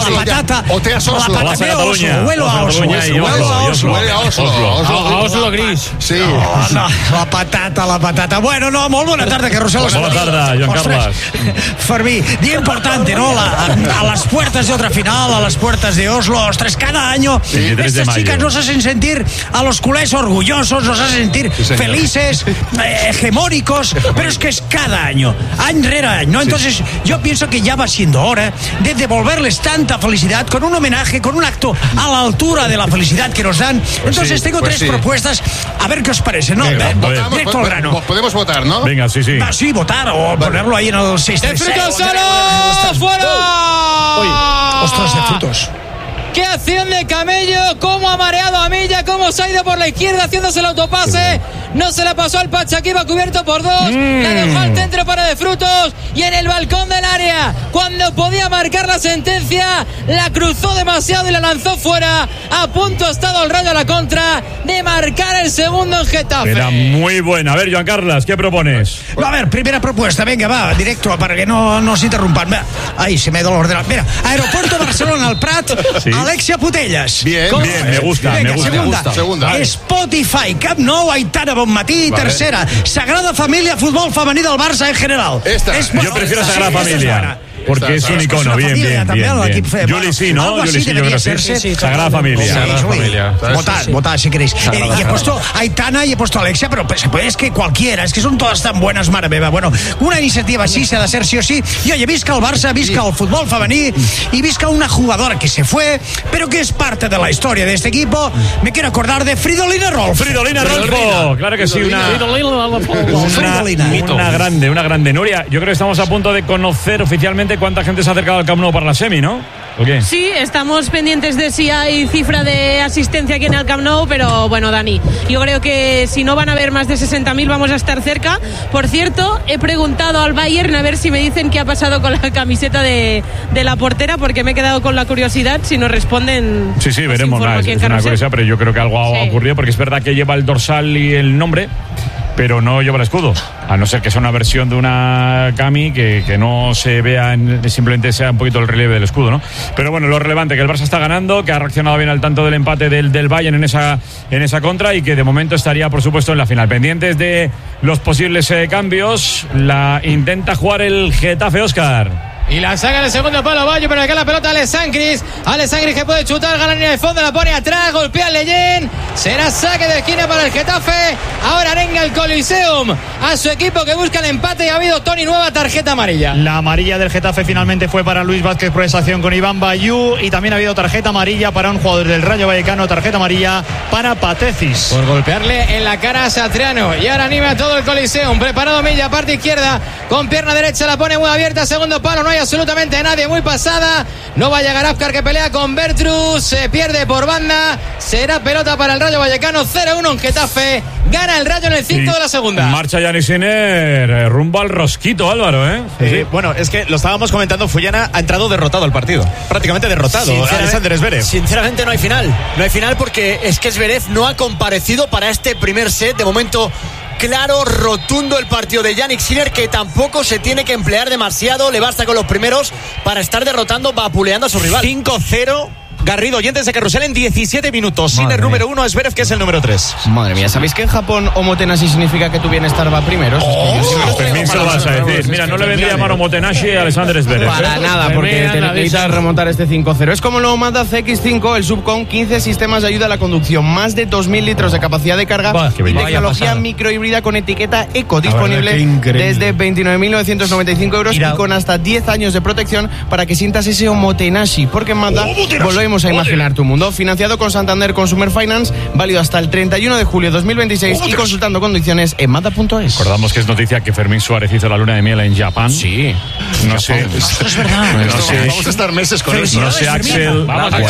la patata. Oteas Oslo. La patata de Oslo. Huelo a Oslo. Huele a Oslo gris. Sí. No, la patata. Bueno, no, molt bona tarda, que Rosell. Buena tarde, Joan Carles. Fermí, día importante, ¿no? A las puertas de otra final, a las puertas de Oslo. Ostras, cada año estas chicas nos hacen sentir a los culés orgullosos, nos hacen sentir felices, hegemónicos, pero es que es cada año rere año, ¿no? Entonces yo pienso que ya va siendo hora de devolverles tanta felicidad con un homenaje, con un acto a la altura de la felicidad que nos dan. Entonces tengo tres propuestas, a ver qué os parece, ¿no? Directo al grano. Podemos votar, ¿no? Venga, sí. Sí, votar o ponerlo ahí en el 636. ¡De frutos solo! ¡Fuera! ¡Ostras, de frutos! ¡Qué acción de Camello! ¡Cómo ha mareado a Milla! ¡Cómo se ha ido por la izquierda haciéndose el autopase! No se la pasó al Pacha, que iba cubierto por dos. La dejó al centro para De Frutos. Y en el balcón del área, cuando podía marcar la sentencia, la cruzó demasiado y la lanzó fuera. A punto ha estado el Rayo a la contra de marcar el segundo en Getafe. Era muy buena. A ver, Joan Carles, ¿qué propones? A ver, primera propuesta. Venga, va, directo, para que no nos interrumpan. Ahí se me ha ido el ordenador. Mira, Aeropuerto Barcelona al Prat. Sí. Alexia Putellas. Bien, me gusta. Venga, me gusta. Segunda. Spotify, Camp Nou, Aitana Bonmatí. Vale. Tercera, Sagrada Familia, fútbol femení del Barça en general. Yo prefiero Sagrada Familia. Porque es un icono, bien. Juli sí, ¿no? Juli sí, yo creo que sí. Sagrada Familia. Votad si queréis. Y he puesto Aitana y he puesto Alexia, pero es que cualquiera, es que son todas tan buenas, mare meva. Bueno, una iniciativa así se ha de hacer sí o sí. Y oye, visca el Barça, visca el fútbol femení y visca una jugadora que se fue, pero que es parte de la historia de este equipo. Me quiero acordar de Fridolina Rolfo. Fridolina Rolfo, claro que sí, una grande. Nuria, yo creo que estamos a punto de conocer oficialmente cuánta gente se ha acercado al Camp Nou para la semi, ¿no? ¿O qué? Sí, estamos pendientes de si hay cifra de asistencia aquí en el Camp Nou, pero bueno, Dani, yo creo que si no van a haber más de 60.000 vamos a estar cerca. Por cierto, he preguntado al Bayern a ver si me dicen qué ha pasado con la camiseta de la portera, porque me he quedado con la curiosidad. Si nos responden... Sí, veremos. Es una curiosidad, pero yo creo que algo ha ocurrido, porque es verdad que lleva el dorsal y el nombre, pero no lleva el escudo, a no ser que sea una versión de una cami que no se vea, simplemente sea un poquito el relieve del escudo, ¿no? Pero bueno, lo relevante, que el Barça está ganando, que ha reaccionado bien al tanto del empate del Bayern en esa contra, y que de momento estaría, por supuesto, en la final. Pendientes de los posibles cambios, la intenta jugar el Getafe, Óscar. Y la saca en el segundo palo, Bayo, pero acá la pelota Alessandris que puede chutar, gana la línea de fondo, la pone atrás, golpea al Leyen. Será saque de esquina para el Getafe. Ahora arenga el Coliseum a su equipo, que busca el empate, y ha habido, Toni, nueva tarjeta amarilla. La amarilla del Getafe finalmente fue para Luis Vázquez por esa acción con Iván Bayú, y también ha habido tarjeta amarilla para un jugador del Rayo Vallecano, tarjeta amarilla para Patecis por golpearle en la cara a Satriano. Y ahora anima todo el Coliseum, preparado Milla, parte izquierda, con pierna derecha la pone muy abierta, segundo palo, no hay absolutamente nadie, muy pasada, no va a llegar Afkar, que pelea con Bertrus, se pierde por banda, será pelota para el Rayo Vallecano. 0-1 en Getafe, gana el Rayo en el 5 de la segunda. Marcha Yannick Sinner rumbo al Rosquito, Álvaro, ¿eh? Sí. Bueno, es que lo estábamos comentando, Fullana ha entrado derrotado al partido, prácticamente derrotado. Alexander Zverev. Sinceramente no hay final porque es que Zverev no ha comparecido para este primer set. De momento, claro, rotundo el partido de Yannick Sinner, que tampoco se tiene que emplear demasiado, le basta con los primeros para estar derrotando, vapuleando a su rival. 5-0 Garrido, oyentes de Carrusel en 17 minutos. Sinner número 1, Zverev, que es el número 3. Madre mía, ¿sabéis que en Japón Omotenashi significa que tu bienestar va primero? Fermín se lo vas a decir. Mira, no le vendría mano Omotenashi a Alexander Zverev. Para nada, porque te necesitas remontar este 5-0. Es como el nuevo Mazda CX-5, el sub con 15 sistemas de ayuda a la conducción, más de 2.000 litros de capacidad de carga y tecnología microhíbrida con etiqueta eco, disponible desde 29.995 euros y con hasta 10 años de protección para que sientas ese Omotenashi, porque en Mazda volvemos a imaginar tu mundo. Financiado con Santander Consumer Finance, válido hasta el 31 de julio de 2026 y consultando condiciones en Mazda.es. Recordamos que es noticia que Fermín Suárez hizo la luna de miel en Japón. Sí. No sé. Esto es verdad. No sé. Vamos a estar meses con eso. No sé, Axel.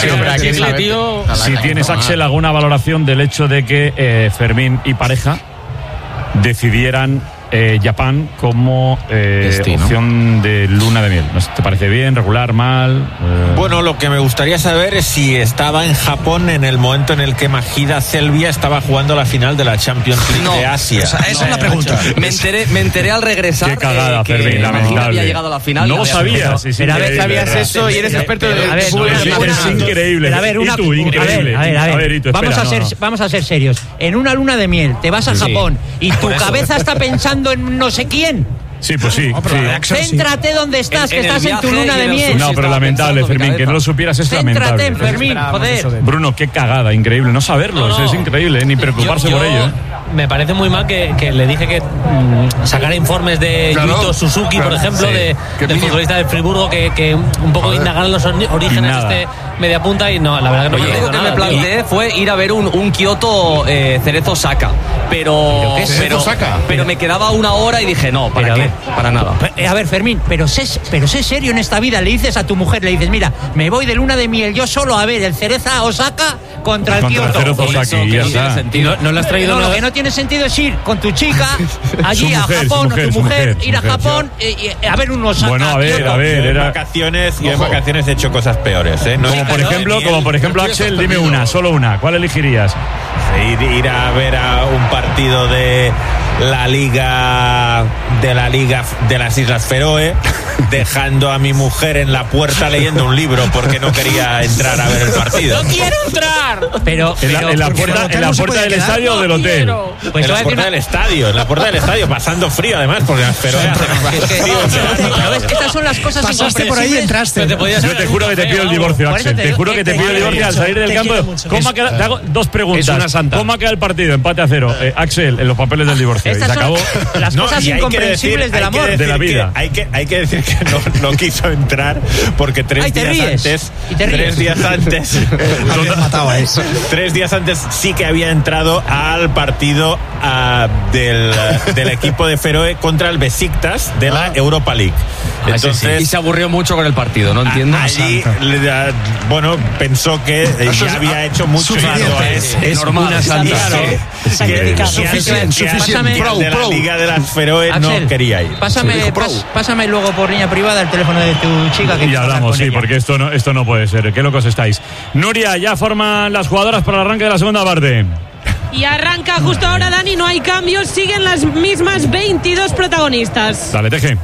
Si tienes, Axel, alguna valoración del hecho de que Fermín y pareja decidieran Japón como opción de luna de miel. ¿Te parece bien, regular, mal? Bueno, lo que me gustaría saber es si estaba en Japón en el momento en el que Majida Selvia estaba jugando la final de la Champions League de Asia. Esa es la pregunta. Me enteré al regresar. Qué cagada, Fermín, lamentable. Había llegado a la final. No lo sabías. Pero a ver, sabías eso y eres experto de es increíble. Pero a ver, ¿Y tú? Increíble. A ver, vamos a ser serios. En una luna de miel te vas a Japón y tu cabeza está pensando en no sé quién. Sí, pues sí. Céntrate donde estás, que estás en tu luna de miel. No, pero lamentable, Fermín, que no lo supieras es lamentable. Céntrate, Fermín, joder. Bruno, qué cagada, increíble. No saberlo, es increíble, ni preocuparse por ello. Me parece muy mal que le dije que sacara informes de Yuito Suzuki, por ejemplo, del futbolista del Friburgo, que un poco indagar los orígenes de este mediapunta, y no, la verdad que no. Lo único que me planteé fue ir a ver un Kioto Cerezo Osaka, pero me quedaba una hora y dije no, ¿para qué? Para nada. A ver, Fermín, pero sé serio en esta vida. Le dices a tu mujer, le dices, mira, me voy de luna de miel yo solo a ver el Cereza Osaka contra el Kioto. No le has traído lo que no tiene sentido es ir con tu chica allí a Japón, o tu mujer ir a Japón y a ver un Osaka. Bueno, a ver, en vacaciones he hecho cosas peores, ¿no? Como por ejemplo, Axel, dime solo una. ¿Cuál elegirías? Ir a ver a un partido de la Liga de las Islas Feroe, dejando a mi mujer en la puerta leyendo un libro porque no quería entrar a ver el partido. ¡No quiero entrar! Pero en la puerta del estadio o del hotel. Pues en la puerta del estadio, pasando frío además, porque las Feroe estas son las cosas incomprensibles. Pasaste por ahí y entraste. Yo te juro que te pido el divorcio, Axel. Te juro que te pido el divorcio al salir del campo. Te hago dos preguntas. ¿Cómo ha quedado el partido? Empate a 0. Axel, en los papeles del divorcio. Estas son las cosas incomprensibles del amor. De la vida. Hay que decir que no quiso entrar porque 3 días antes 3 días antes sí que había entrado al partido del equipo de Feroe contra el Besiktas de la Europa League. Entonces, y se aburrió mucho con el partido, no entiendo. Allí, pensó que ya había hecho mucho. Es normal. De la Liga de las Feroe Axel, no quería ir. Pásame luego por línea privada el teléfono de tu chica. Y hablamos, porque esto no puede ser. Qué locos estáis. Nuria, ya forman las jugadoras para el arranque de la segunda parte. Y arranca justo ahora, Dani, no hay cambios, siguen las mismas 22 protagonistas. Dale, Teje.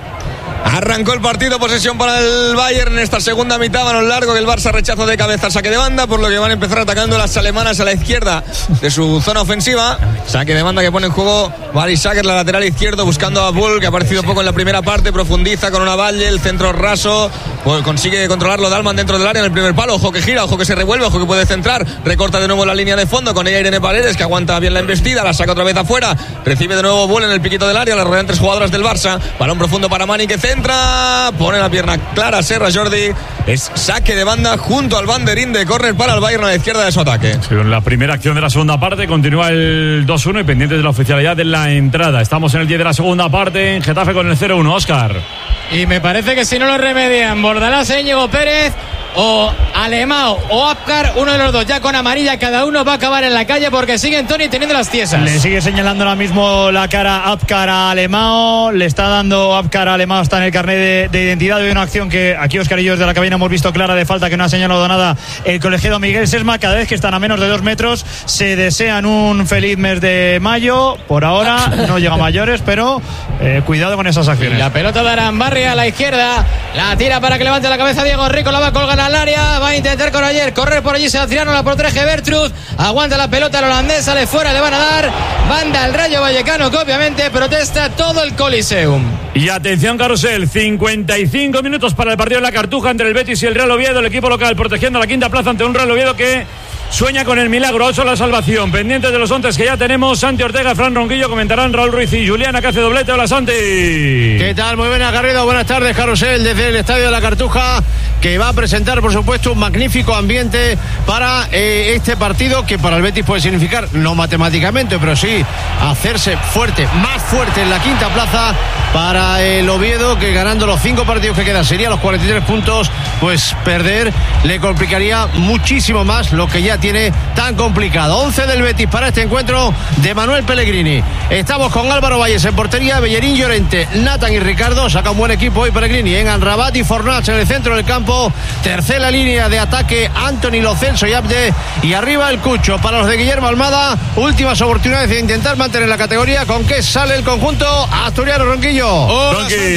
Arrancó el partido, posesión para el Bayern en esta segunda mitad, balón largo que el Barça rechazo de cabeza, saque de banda, por lo que van a empezar atacando las alemanas a la izquierda de su zona ofensiva. Saque de banda que pone en juego Mari Sager, la lateral izquierdo, buscando a Bull, que ha aparecido poco en la primera parte, profundiza con una Valle, el centro raso, pues consigue controlarlo Dalman dentro del área en el primer palo, ojo que gira, ojo que se revuelve, ojo que puede centrar, recorta de nuevo la línea de fondo, con ella Irene Paredes, que aguanta bien la embestida, la saca otra vez afuera, recibe de nuevo Bull en el piquito del área, la rodean 3 jugadoras del Barça, balón profundo para Mani que centra, pone la pierna clara Serra Jordi, es saque de banda junto al banderín de córner para el Bayern a la izquierda de su ataque. Sí, la primera acción de la segunda parte, continúa el 2-1 y pendientes de la oficialidad de la entrada. Estamos en el 10 de la segunda parte, en Getafe con el 0-1, Óscar. Y me parece que si no lo remedian Bordalás, Íñigo Pérez o Alemão o Apcar, uno de los dos ya con amarilla cada uno va a acabar en la calle porque siguen Toni teniendo las tiesas. Le sigue señalando ahora mismo la cara Apcar a Alemão, le está dando Apcar a Alemão, está en el carnet de identidad de una acción que aquí Óscar y yo desde la cabina hemos visto clara de falta que no ha señalado nada el colegiado Miguel Sesma. Cada vez que están a menos de 2 metros se desean un feliz mes de mayo. Por ahora no llega a mayores, pero cuidado con esas acciones. Y la pelota de Arambarri a la izquierda, la tira para que levante la cabeza Diego Rico, la va a colgar al área, va a intentar correr por allí Sebastiano, la protege Bertrud, aguanta la pelota el holandés, sale fuera, le van a dar banda al Rayo Vallecano, que obviamente protesta todo el Coliseum. Y atención, carrusel, 55 minutos para el partido en la Cartuja entre el Betis y el Real Oviedo, el equipo local protegiendo la quinta plaza ante un Real Oviedo que sueña con el milagro, 8 la salvación. Pendientes de los 11 que ya tenemos, Santi Ortega, Fran Ronquillo, comentarán Raúl Ruiz y Juliana, que hace doblete. Hola, Santi. ¿Qué tal? Muy buenas, Garrido. Buenas tardes, carrusel, desde el Estadio de la Cartuja, que va a presentar, por supuesto, un magnífico ambiente para este partido, que para el Betis puede significar, no matemáticamente, pero sí hacerse fuerte, más fuerte en la quinta plaza, para el Oviedo, que ganando los 5 partidos que quedan, sería los 43 puntos, pues perder le complicaría muchísimo más lo que ya tiene tan complicado. 11 del Betis para este encuentro de Manuel Pellegrini. Estamos con Álvaro Valles en portería, Bellerín, Llorente, Nathan y Ricardo. Saca un buen equipo hoy Pellegrini en Amrabat y Fornals en el centro del campo. Tercera línea de ataque, Anthony, Lo Celso y Abde. Y arriba el Cucho para los de Guillermo Almada. Últimas oportunidades de intentar mantener la categoría. ¿Con qué sale el conjunto asturiano, Ronquillo?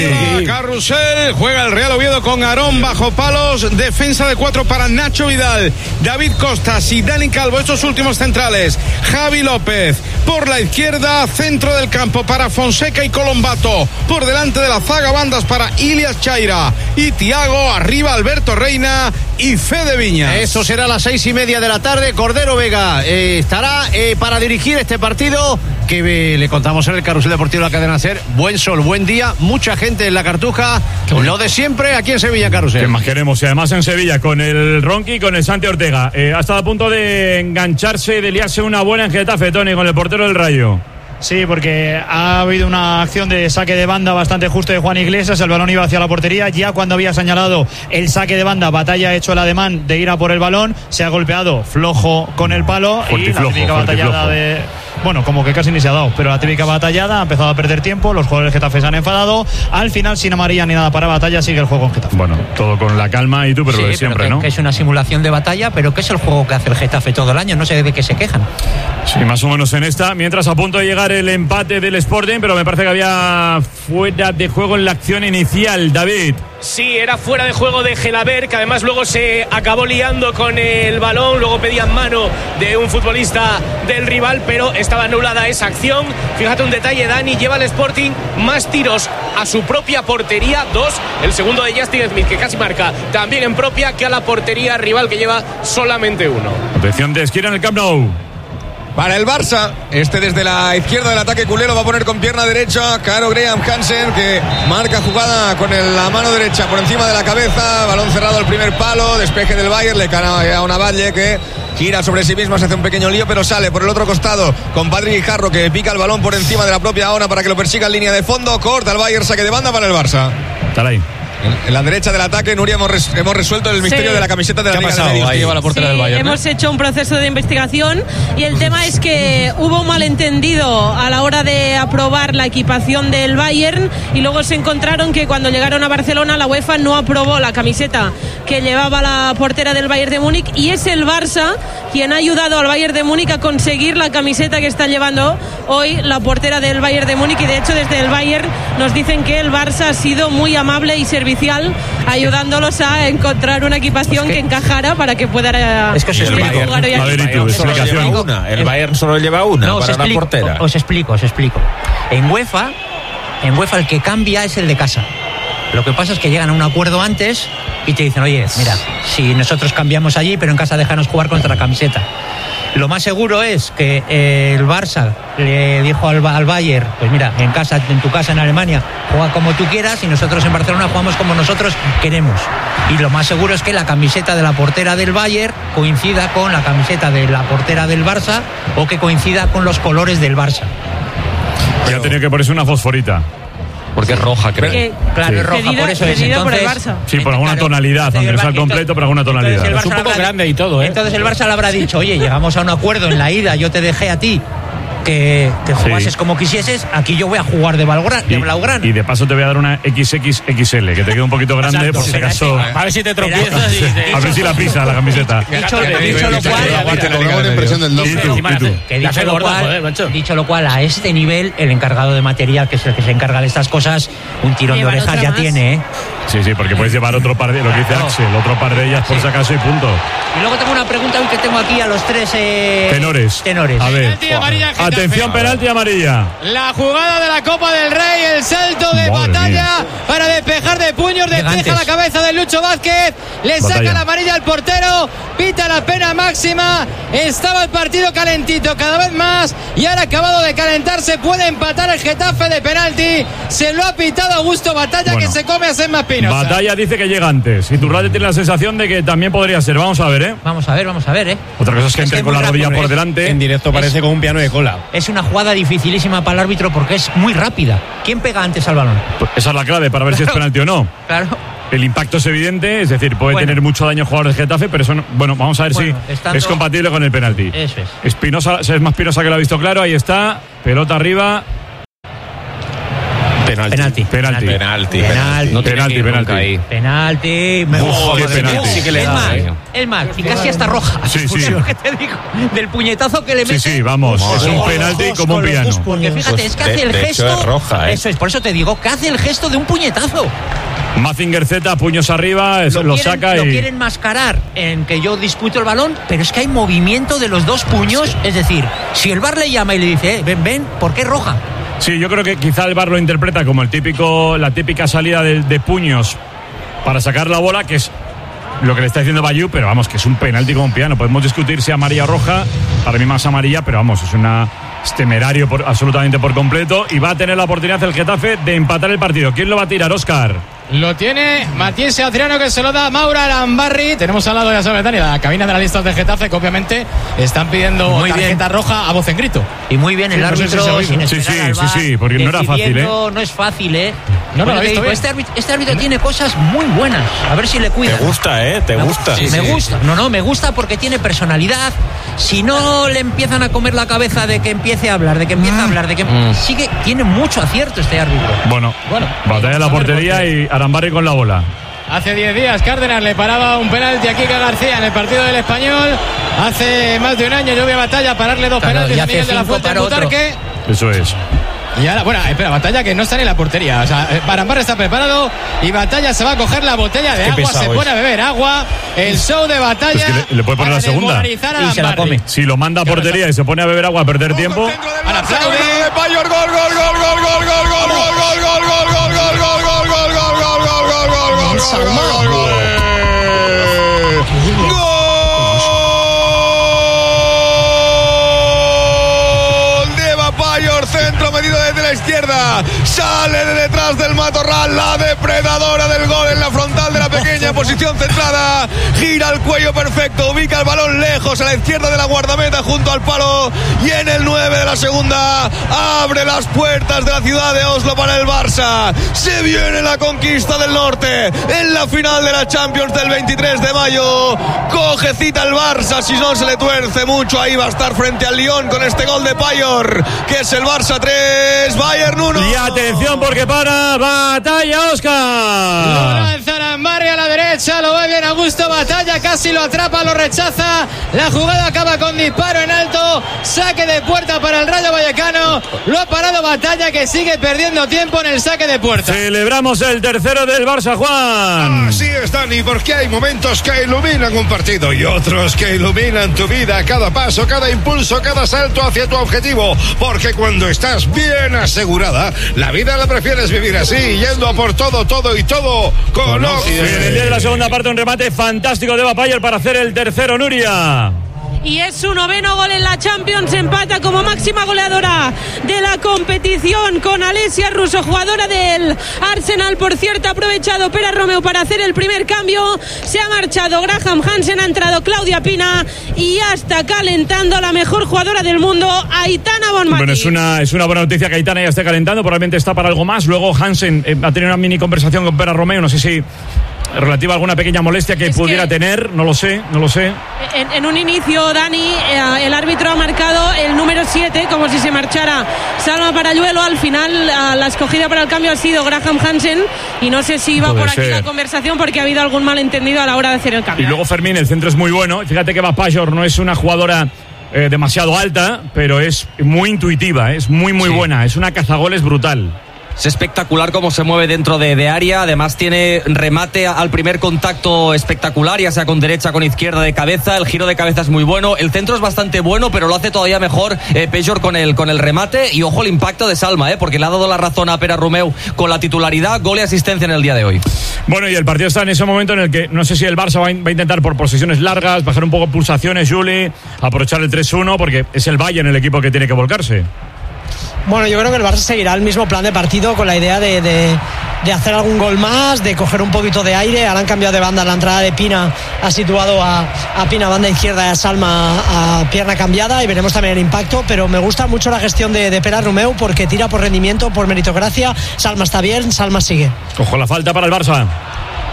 Carrusel, juega el Real Oviedo con Aarón bajo palos, defensa de 4 para Nacho Vidal, David Costas y Dani Calvo, estos últimos centrales. Javi López por la izquierda, centro del campo para Fonseca y Colombato, por delante de la zaga bandas para Ilias Chaira y Tiago, arriba Alberto Reina y Fede Viñas. Eso será a las 6:30 de la tarde. Cordero Vega estará para dirigir este partido que le contamos en el Carrusel Deportivo de la Cadena SER. Buen sol, buen día, mucha gente en la Cartuja. Lo de siempre aquí en Sevilla, Carrusel. ¿Qué más queremos? Y además en Sevilla con el Ronqui y con el Santi Ortega. Ha estado a punto de engancharse y de liarse una buena en Getafe, Tony, con el portero del Rayo. Sí, porque ha habido una acción de saque de banda bastante justo de Juan Iglesias. El balón iba hacia la portería. Ya cuando había señalado el saque de banda, Batalla ha hecho el ademán de ir a por el balón. Se ha golpeado flojo con el palo. Y la típica batallada de... Bueno, como que casi ni se ha dado, pero la típica batallada ha empezado a perder tiempo. Los jugadores de Getafe se han enfadado. Al final, sin amarilla ni nada para Batalla, sigue el juego en Getafe. Bueno, todo con la calma y tú, pero sí, lo de siempre, pero ¿no? Que es una simulación de batalla, pero que es el juego que hace el Getafe todo el año. No sé de qué se quejan. Sí, más o menos en esta. Mientras a punto de llegar el empate del Sporting, pero me parece que había fuera de juego en la acción inicial, David. Sí, era fuera de juego de Gelabert, que además luego se acabó liando con el balón, luego pedían mano de un futbolista del rival, pero estaba anulada esa acción. Fíjate un detalle, Dani, lleva el Sporting más tiros a su propia portería, 2, el segundo de Justin Smith, que casi marca también en propia, que a la portería rival, que lleva solamente 1. Atención de esquina en el Camp Nou. Para el Barça, desde la izquierda del ataque culero va a poner con pierna derecha Caro Graham Hansen, que marca jugada con la mano derecha por encima de la cabeza, balón cerrado al primer palo, despeje del Bayern, le cae a una Valle que gira sobre sí misma, se hace un pequeño lío, pero sale por el otro costado con Patrick Guijarro, que pica el balón por encima de la propia Ona para que lo persiga en línea de fondo, corta el Bayern, saque de banda para el Barça. Está ahí. En la derecha del ataque, Nuria, hemos resuelto el misterio de la camiseta de la Liga de Medios que lleva la portera del Bayern. Hemos hecho un proceso de investigación y el tema es que hubo un malentendido a la hora de aprobar la equipación del Bayern y luego se encontraron que cuando llegaron a Barcelona la UEFA no aprobó la camiseta que llevaba la portera del Bayern de Múnich y es el Barça quien ha ayudado al Bayern de Múnich a conseguir la camiseta que está llevando hoy la portera del Bayern de Múnich y de hecho desde el Bayern nos dicen que el Barça ha sido muy amable y servicial ayudándolos a encontrar una equipación que encajara para que pueda es que el Bayern solo lleva una para la portera. Os explico. En UEFA el que cambia es el de casa. Lo que pasa es que llegan a un acuerdo antes y te dicen, oye, mira, si nosotros cambiamos allí, pero en casa déjanos jugar contra la camiseta. Lo más seguro es que el Barça le dijo al Bayern, pues mira, en tu casa en Alemania, juega como tú quieras y nosotros en Barcelona jugamos como nosotros queremos. Y lo más seguro es que la camiseta de la portera del Bayern coincida con la camiseta de la portera del Barça o que coincida con los colores del Barça. Ya tenía que ponerse una fosforita. Porque es roja, creo. Claro, es roja, por eso es. Entonces, por el Barça. Sí, por alguna tonalidad, aunque no sea completo, por alguna tonalidad. Es un poco grande y todo, ¿eh? Entonces el Barça le habrá dicho, oye, llegamos a un acuerdo en la ida, yo te dejé a ti que jugases como quisieses, aquí yo voy a jugar de Blaugrana. Y de paso te voy a dar una XXXL, que te quede un poquito grande. Exacto, por si acaso. A ver si te tropiezas. A ver si la pisa la camiseta. Dicho lo cual, a este nivel, el encargado de material, que es el que se encarga de estas cosas, un tirón de orejas ya tiene, ¿eh? Sí, porque puedes llevar otro par de, lo que dice Axel, otro par de ellas por si acaso y punto. Y luego tengo una pregunta que tengo aquí a los tres tenores. A ver, atención, penalti amarilla. La jugada de la Copa del Rey, el salto de Batalla para despejar de puños, despeja la cabeza de Lucho Vázquez, le saca la amarilla al portero, pita la pena máxima, estaba el partido calentito cada vez más y ahora acabado de calentarse, puede empatar el Getafe de penalti, se lo ha pitado Augusto Batalla, que se come a Sema Espinosa. Batalla dice que llega antes y Turrate tiene la sensación de que también podría ser. Vamos a ver, ¿eh? Vamos a ver, ¿eh? Otra cosa es que entre con la rodilla por delante. En directo parece como un piano de cola. Es una jugada dificilísima para el árbitro porque es muy rápida. ¿Quién pega antes al balón? Pues esa es la clave para ver si es penalti o no. Claro. El impacto es evidente, es decir, puede tener mucho daño jugador de Getafe, pero eso no, vamos a ver si es compatible con el penalti. Eso es. Espinosa es más Espinosa que lo ha visto claro, ahí está, pelota arriba. Penalti. Penalti. Sí que le da. Es más, y casi hasta roja. Sí. Lo que te digo, del puñetazo que le mete. Sí, vamos. Es un penalti como un piano. Porque fíjate, es que hace el gesto. Hecho es roja, Eso es, por eso te digo que hace el gesto de un puñetazo. Mazinger Z, puños arriba, lo saca Lo y... quieren mascarar en que yo disputo el balón, pero es que hay movimiento de los dos puños. Es decir, si el VAR le llama y le dice, ven, ¿por qué roja? Sí, yo creo que quizá el VAR lo interpreta como la típica salida de puños para sacar la bola, que es lo que le está diciendo Bayou, pero vamos, que es un penalti como un piano. Podemos discutir si amarilla o roja, para mí más amarilla, pero vamos, es temerario absolutamente por completo, y va a tener la oportunidad el Getafe de empatar el partido. ¿Quién lo va a tirar, Óscar? Lo tiene Matías Adriano, que se lo da a Maura Arambarri. Tenemos al lado, ya sabes, Dani, la cabina de la lista de Getafe, que obviamente están pidiendo tarjeta roja a voz en grito. Y muy bien el árbitro, sin esperar al VAR, sí, porque no era fácil, No es fácil, No, lo he visto bien. Este árbitro tiene cosas muy buenas. A ver si le cuida. Te gusta, ¿Te gusta? Me gusta. No, me gusta porque tiene personalidad. Si no le empiezan a comer la cabeza de que empiece a hablar, sigue, tiene mucho acierto este árbitro. Bueno, batalla en la portería y Arambarri con la bola. Hace 10 días Cárdenas le paraba un penalti a Kika García en el partido del Español. Hace más de un año yo vi a Batalla pararle 2 penaltis a Miguel de la Fuente en Butarque. Eso es. Y ahora, espera, Batalla que no está en la portería. O sea, Arambarri está preparado y Batalla se va a coger la botella de agua, se pone a beber agua. El show de Batalla. Pues que le puede poner la segunda. Y se la come. Si lo manda a portería y se pone a beber agua a perder tiempo. Ahora aplaude. Izquierda, sale de detrás del matorral la depredadora del gol en la frontal de la pequeña posición centrada, gira el cuello perfecto, ubica el balón lejos a la izquierda de la guardameta junto al palo, y en el 9 de la segunda abre las puertas de la ciudad de Oslo para el Barça. Se viene la conquista del norte en la final de la Champions del 23 de mayo. Coge cita el Barça, si no se le tuerce mucho, ahí va a estar frente al Lyon con este gol de Payor, que es el Barça 3, Bayern 1. Y atención porque para Batalla, Óscar. Lo lanza Arambarri a la derecha, lo ve bien Augusto Batalla, casi lo atrapa, lo rechaza. La jugada acaba con disparo en alto, saque de puerta para el Rayo Vallecano. Lo ha parado Batalla, que sigue perdiendo tiempo en el saque de puerta. Celebramos el tercero del Barça, Juan. Así es, Dani, porque hay momentos que iluminan un partido y otros que iluminan tu vida, cada paso, cada impulso, cada salto hacia tu objetivo, porque cuando estás bien asegurada, la vida la prefieres vivir así, yendo a por todo con Occident. En el día de la segunda parte, un remate fantástico de Bayer para hacer el tercero, Nuria. Y es su 9º gol en la Champions, empata como máxima goleadora de la competición con Alessia Russo, jugadora del Arsenal. Por cierto, ha aprovechado Pere Romeu para hacer el primer cambio, se ha marchado Graham Hansen, ha entrado Claudia Pina y ya está calentando la mejor jugadora del mundo, Aitana Bonmatí. Bueno, es una buena noticia que Aitana ya esté calentando, probablemente está para algo más. Luego Hansen ha tenido una mini conversación con Pere Romeu, no sé si relativa a alguna pequeña molestia que pudiera tener, no lo sé. En un inicio, Dani, el árbitro ha marcado el número 7 como si se marchara Salma Parayuelo. Al final la escogida para el cambio ha sido Graham Hansen y no sé si va por aquí la conversación porque ha habido algún malentendido a la hora de hacer el cambio. Y luego Fermín, el centro es muy bueno. Fíjate que Bapayor no es una jugadora demasiado alta, pero es muy intuitiva, es muy buena, es una cazagoles brutal. Es espectacular cómo se mueve dentro de área, además tiene remate al primer contacto espectacular, ya sea con derecha, con izquierda, de cabeza, el giro de cabeza es muy bueno, el centro es bastante bueno, pero lo hace todavía mejor Pejor con el remate, y ojo el impacto de Salma, porque le ha dado la razón a Pere Romeu con la titularidad, gol y asistencia en el día de hoy. Bueno, y el partido está en ese momento en el que no sé si el Barça va a intentar por posesiones largas, bajar un poco pulsaciones, Juli, aprovechar el 3-1, porque es el Bayern el equipo que tiene que volcarse. Bueno, yo creo que el Barça seguirá el mismo plan de partido con la idea de hacer algún gol más, de coger un poquito de aire. Ahora han cambiado de banda, la entrada de Pina ha situado a Pina banda izquierda y a Salma a pierna cambiada, y veremos también el impacto, pero me gusta mucho la gestión de Pere Romeu porque tira por rendimiento, por meritocracia. Salma está bien, Salma sigue. Ojo la falta para el Barça.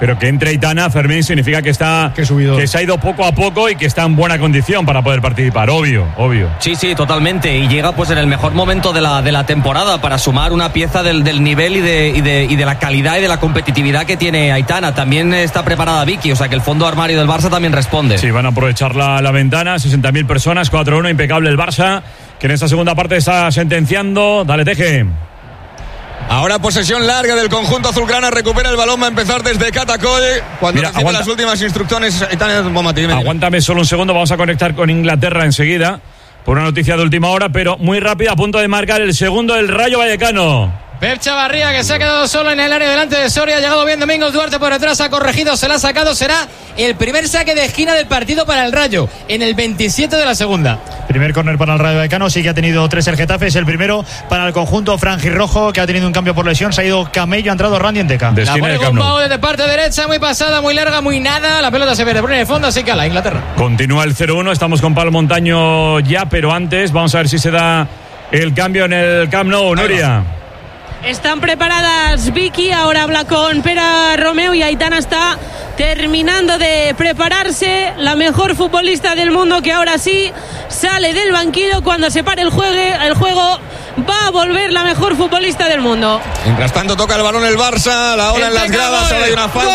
pero que entre Aitana, Fermín, significa que se ha ido poco a poco y que está en buena condición para poder participar, obvio. Sí, totalmente, y llega pues en el mejor momento de la temporada para sumar una pieza del nivel y de la calidad y de la competitividad que tiene Aitana. También está preparada Vicky, o sea que el fondo armario del Barça también responde. Sí, van a aprovechar la ventana, 60.000 personas, 4-1, impecable el Barça, que en esta segunda parte está sentenciando. Dale, Teje. Ahora posesión larga del conjunto azulgrana, recupera el balón, va a empezar desde Catacol. Cuando recibe las últimas instrucciones, aguántame solo un segundo, vamos a conectar con Inglaterra enseguida por una noticia de última hora, pero muy rápida, a punto de marcar el segundo del Rayo Vallecano. Pep Chavarría, que se ha quedado solo en el área delante de Soria. Ha llegado bien Domingos Duarte por detrás, ha corregido, se la ha sacado. Será el primer saque de esquina del partido para el Rayo, en el 27 de la segunda. Primer córner para el Rayo Vallecano. Sí que ha tenido 3 el Getafe. Es el primero para el conjunto franjirrojo, que ha tenido un cambio por lesión. Se ha ido Camello, ha entrado Randy Enteca. La pone Gumbau desde parte derecha, muy pasada, muy larga, muy nada. La pelota se pierde por en el fondo, así que a la Inglaterra. Continúa el 0-1. Estamos con Pablo Montaño ya, pero antes vamos a ver si se da el cambio en el Camp Nou, Nuria. Están preparadas Vicky, ahora habla con Pera Romeo y Aitana está terminando de prepararse, la mejor futbolista del mundo que ahora sí sale del banquillo. Cuando se pare el juego va a volver la mejor futbolista del mundo. Mientras tanto toca el balón el Barça, la ola en las gradas, ahora hay una falta.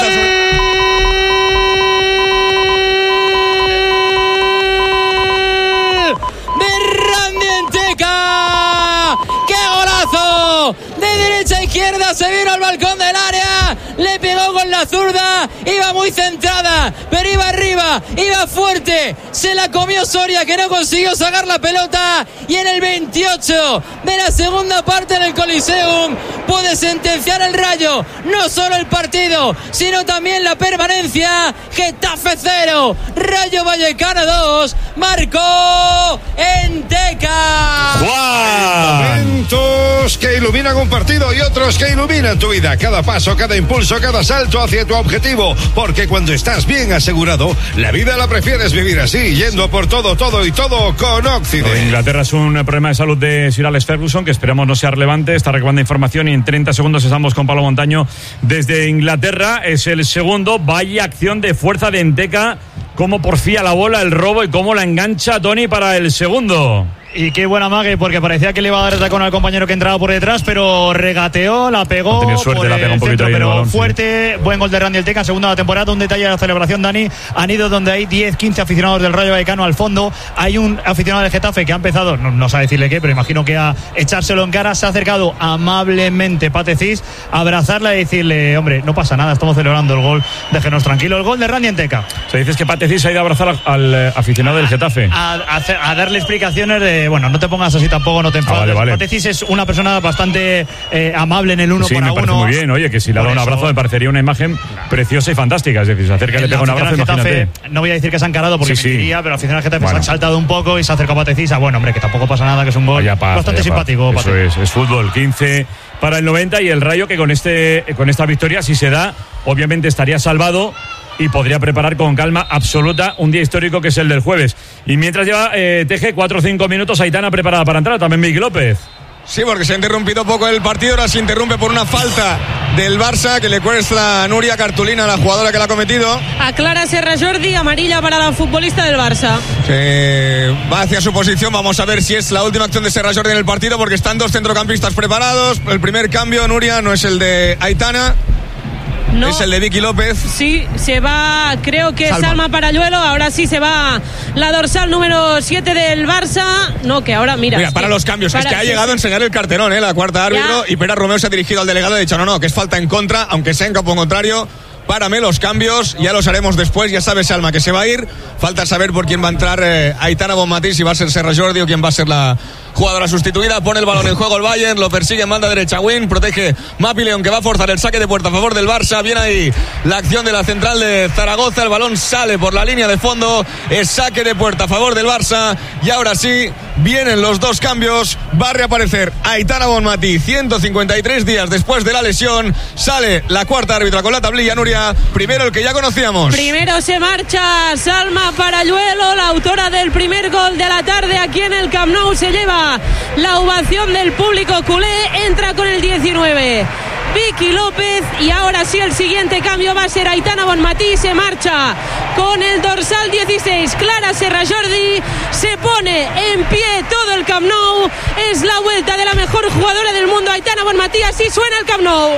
De derecha a izquierda se vino al balcón del área, le pegó con la zurda, iba muy centrada, pero iba arriba, iba fuerte, se la comió Soria, que no consiguió sacar la pelota, y en el 28 de la segunda parte en el Coliseum puede sentenciar el Rayo no solo el partido, sino también la permanencia. Getafe 0, Rayo Vallecano 2, marcó Enteca. Momentos que iluminan un partido y otros que iluminan tu vida. Cada paso, cada impulso, cada salto hacia tu objetivo. Porque cuando estás bien asegurado, la vida la prefieres vivir así, yendo por todo con Occident. En Inglaterra es un problema de salud de Sir Alex Ferguson, que esperamos no sea relevante. Está recabando información y en 30 segundos estamos con Pablo Montaño desde Inglaterra. Es el segundo. Vaya acción de fuerza de Enteca. Cómo porfía la bola, el robo y cómo la engancha Tony para el segundo. Y qué buena mague, porque parecía que le iba a dar el tacón al compañero que entraba por detrás, pero regateó, la pegó. Ha tenido suerte, la pegó un poquito centro, ahí pero balón, fuerte. Sí. Buen gol de Randy Enteca en segunda temporada. Un detalle de la celebración, Dani. Han ido donde hay 10-15 aficionados del Rayo Vallecano al fondo. Hay un aficionado del Getafe que ha empezado, no sabe decirle qué, pero imagino que a echárselo en cara. Se ha acercado amablemente Pate Cis a abrazarla y decirle: hombre, no pasa nada, estamos celebrando el gol, déjenos tranquilo. El gol de Randy Enteca. O sea, dices que Pate Cis ha ido a abrazar al aficionado del Getafe. A darle explicaciones de, bueno, no te pongas así tampoco, no te enfades. Vale. Pate Cis es una persona bastante amable en el uno para uno. Sí, me parece muy bien. Oye, que si le ha dado un abrazo me parecería una imagen preciosa y fantástica. Es decir, se acerca y le pega un abrazo, imagínate. No voy a decir que se ha encarado porque mentiría, pero al final el Getafe se ha saltado un poco y se ha acercado a Pate Cis. Bueno, hombre, que tampoco pasa nada, que es un gol bastante simpático. Eso es fútbol. 15 para el 90 y el Rayo, que con esta victoria, si se da, obviamente estaría salvado y podría preparar con calma absoluta un día histórico que es el del jueves. Y mientras lleva Teje 4 o 5 minutos, Aitana preparada para entrar, también Miguel López. Sí, porque se ha interrumpido poco el partido, ahora se interrumpe por una falta del Barça que le cuesta a Nuria cartulina, a la jugadora que la ha cometido. Aclara Serra Jordi, amarilla para la futbolista del Barça. Va hacia su posición, vamos a ver si es la última acción de Serra Jordi en el partido, porque están dos centrocampistas preparados. El primer cambio, Nuria, no es el de Aitana. No, es el de Vicky López. Sí, se va, creo que Salma Parayuelo. Ahora sí se va la dorsal número 7 del Barça. No, que ahora, mira para los cambios. Es que ha llegado a enseñar el carterón, la cuarta árbitro. Y Pera Romeo se ha dirigido al delegado y ha dicho: no, que es falta en contra, aunque sea en campo contrario. Párame los cambios, ya los haremos después. Ya sabe Salma que se va a ir. Falta saber por quién va a entrar Aitana Bonmatí, si va a ser Serra Jordi o quién va a ser la jugadora sustituida. Pone el balón en juego el Bayern, lo persigue en banda derecha Win, protege Mapi León, que va a forzar el saque de puerta a favor del Barça. Viene ahí la acción de la central de Zaragoza, el balón sale por la línea de fondo, es saque de puerta a favor del Barça. Y ahora sí, vienen los dos cambios. Va a reaparecer Aitana Bonmatí 153 días después de la lesión. Sale la cuarta árbitra con la tablilla, Nuria. Primero el que ya conocíamos. Primero se marcha Salma Parayuelo, la autora del primer gol de la tarde aquí en el Camp Nou. Se lleva la ovación del público culé. Entra con el 19 Vicky López. Y ahora sí, el siguiente cambio va a ser Aitana Bonmatí. Se marcha con el dorsal 16 Clara Serra Jordi. Se pone en pie todo el Camp Nou. Es la vuelta de la mejor jugadora del mundo, Aitana Bonmatí. Así suena el Camp Nou.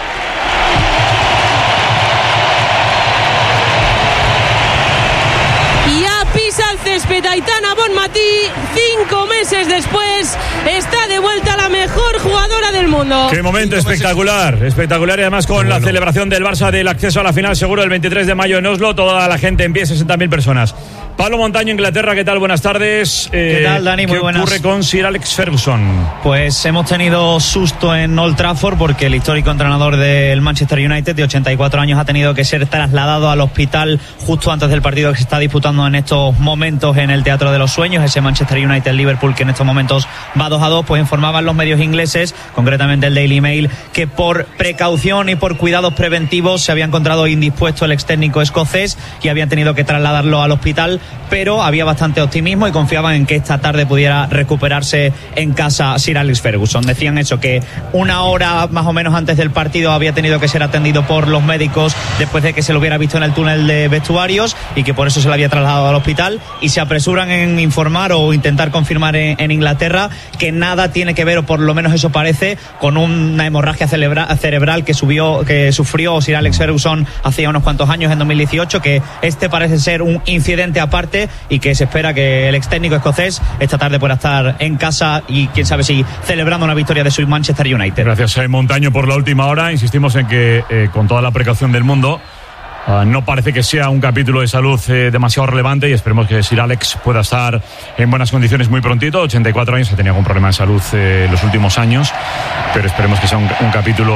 Pisa el césped Aitana Bonmatí. 5 meses después está de vuelta la mejor jugadora del mundo. Qué momento espectacular, espectacular, y además con la celebración del Barça del acceso a la final seguro el 23 de mayo en Oslo, toda la gente en pie, 60.000 personas. Pablo Montaño, Inglaterra, ¿qué tal? Buenas tardes. ¿Qué tal, Dani? Muy buenas. ¿Qué ocurre con Sir Alex Ferguson? Pues hemos tenido susto en Old Trafford porque el histórico entrenador del Manchester United de 84 años ha tenido que ser trasladado al hospital justo antes del partido que se está disputando en estos momentos en el Teatro de los Sueños, ese Manchester United-Liverpool que en estos momentos va 2-2. Pues informaban los medios ingleses, concretamente el Daily Mail, que por precaución y por cuidados preventivos se había encontrado indispuesto el ex técnico escocés y habían tenido que trasladarlo al hospital, pero había bastante optimismo y confiaban en que esta tarde pudiera recuperarse en casa Sir Alex Ferguson. Decían eso, que una hora más o menos antes del partido había tenido que ser atendido por los médicos después de que se lo hubiera visto en el túnel de vestuarios y que por eso se lo había trasladado al hospital, y se apresuran en informar o intentar confirmar en Inglaterra que nada tiene que ver, o por lo menos eso parece, con una hemorragia cerebral que sufrió Sir Alex Ferguson hace unos cuantos años, en 2018, que este parece ser un incidente aparte y que se espera que el ex técnico escocés esta tarde pueda estar en casa y quién sabe si celebrando una victoria de su Manchester United. Gracias, Montaño, por la última hora. Insistimos en que con toda la precaución del mundo no parece que sea un capítulo de salud demasiado relevante, y esperemos que Sir Alex pueda estar en buenas condiciones muy prontito. 84 años, ha tenido algún problema de salud los últimos años, pero esperemos que sea un capítulo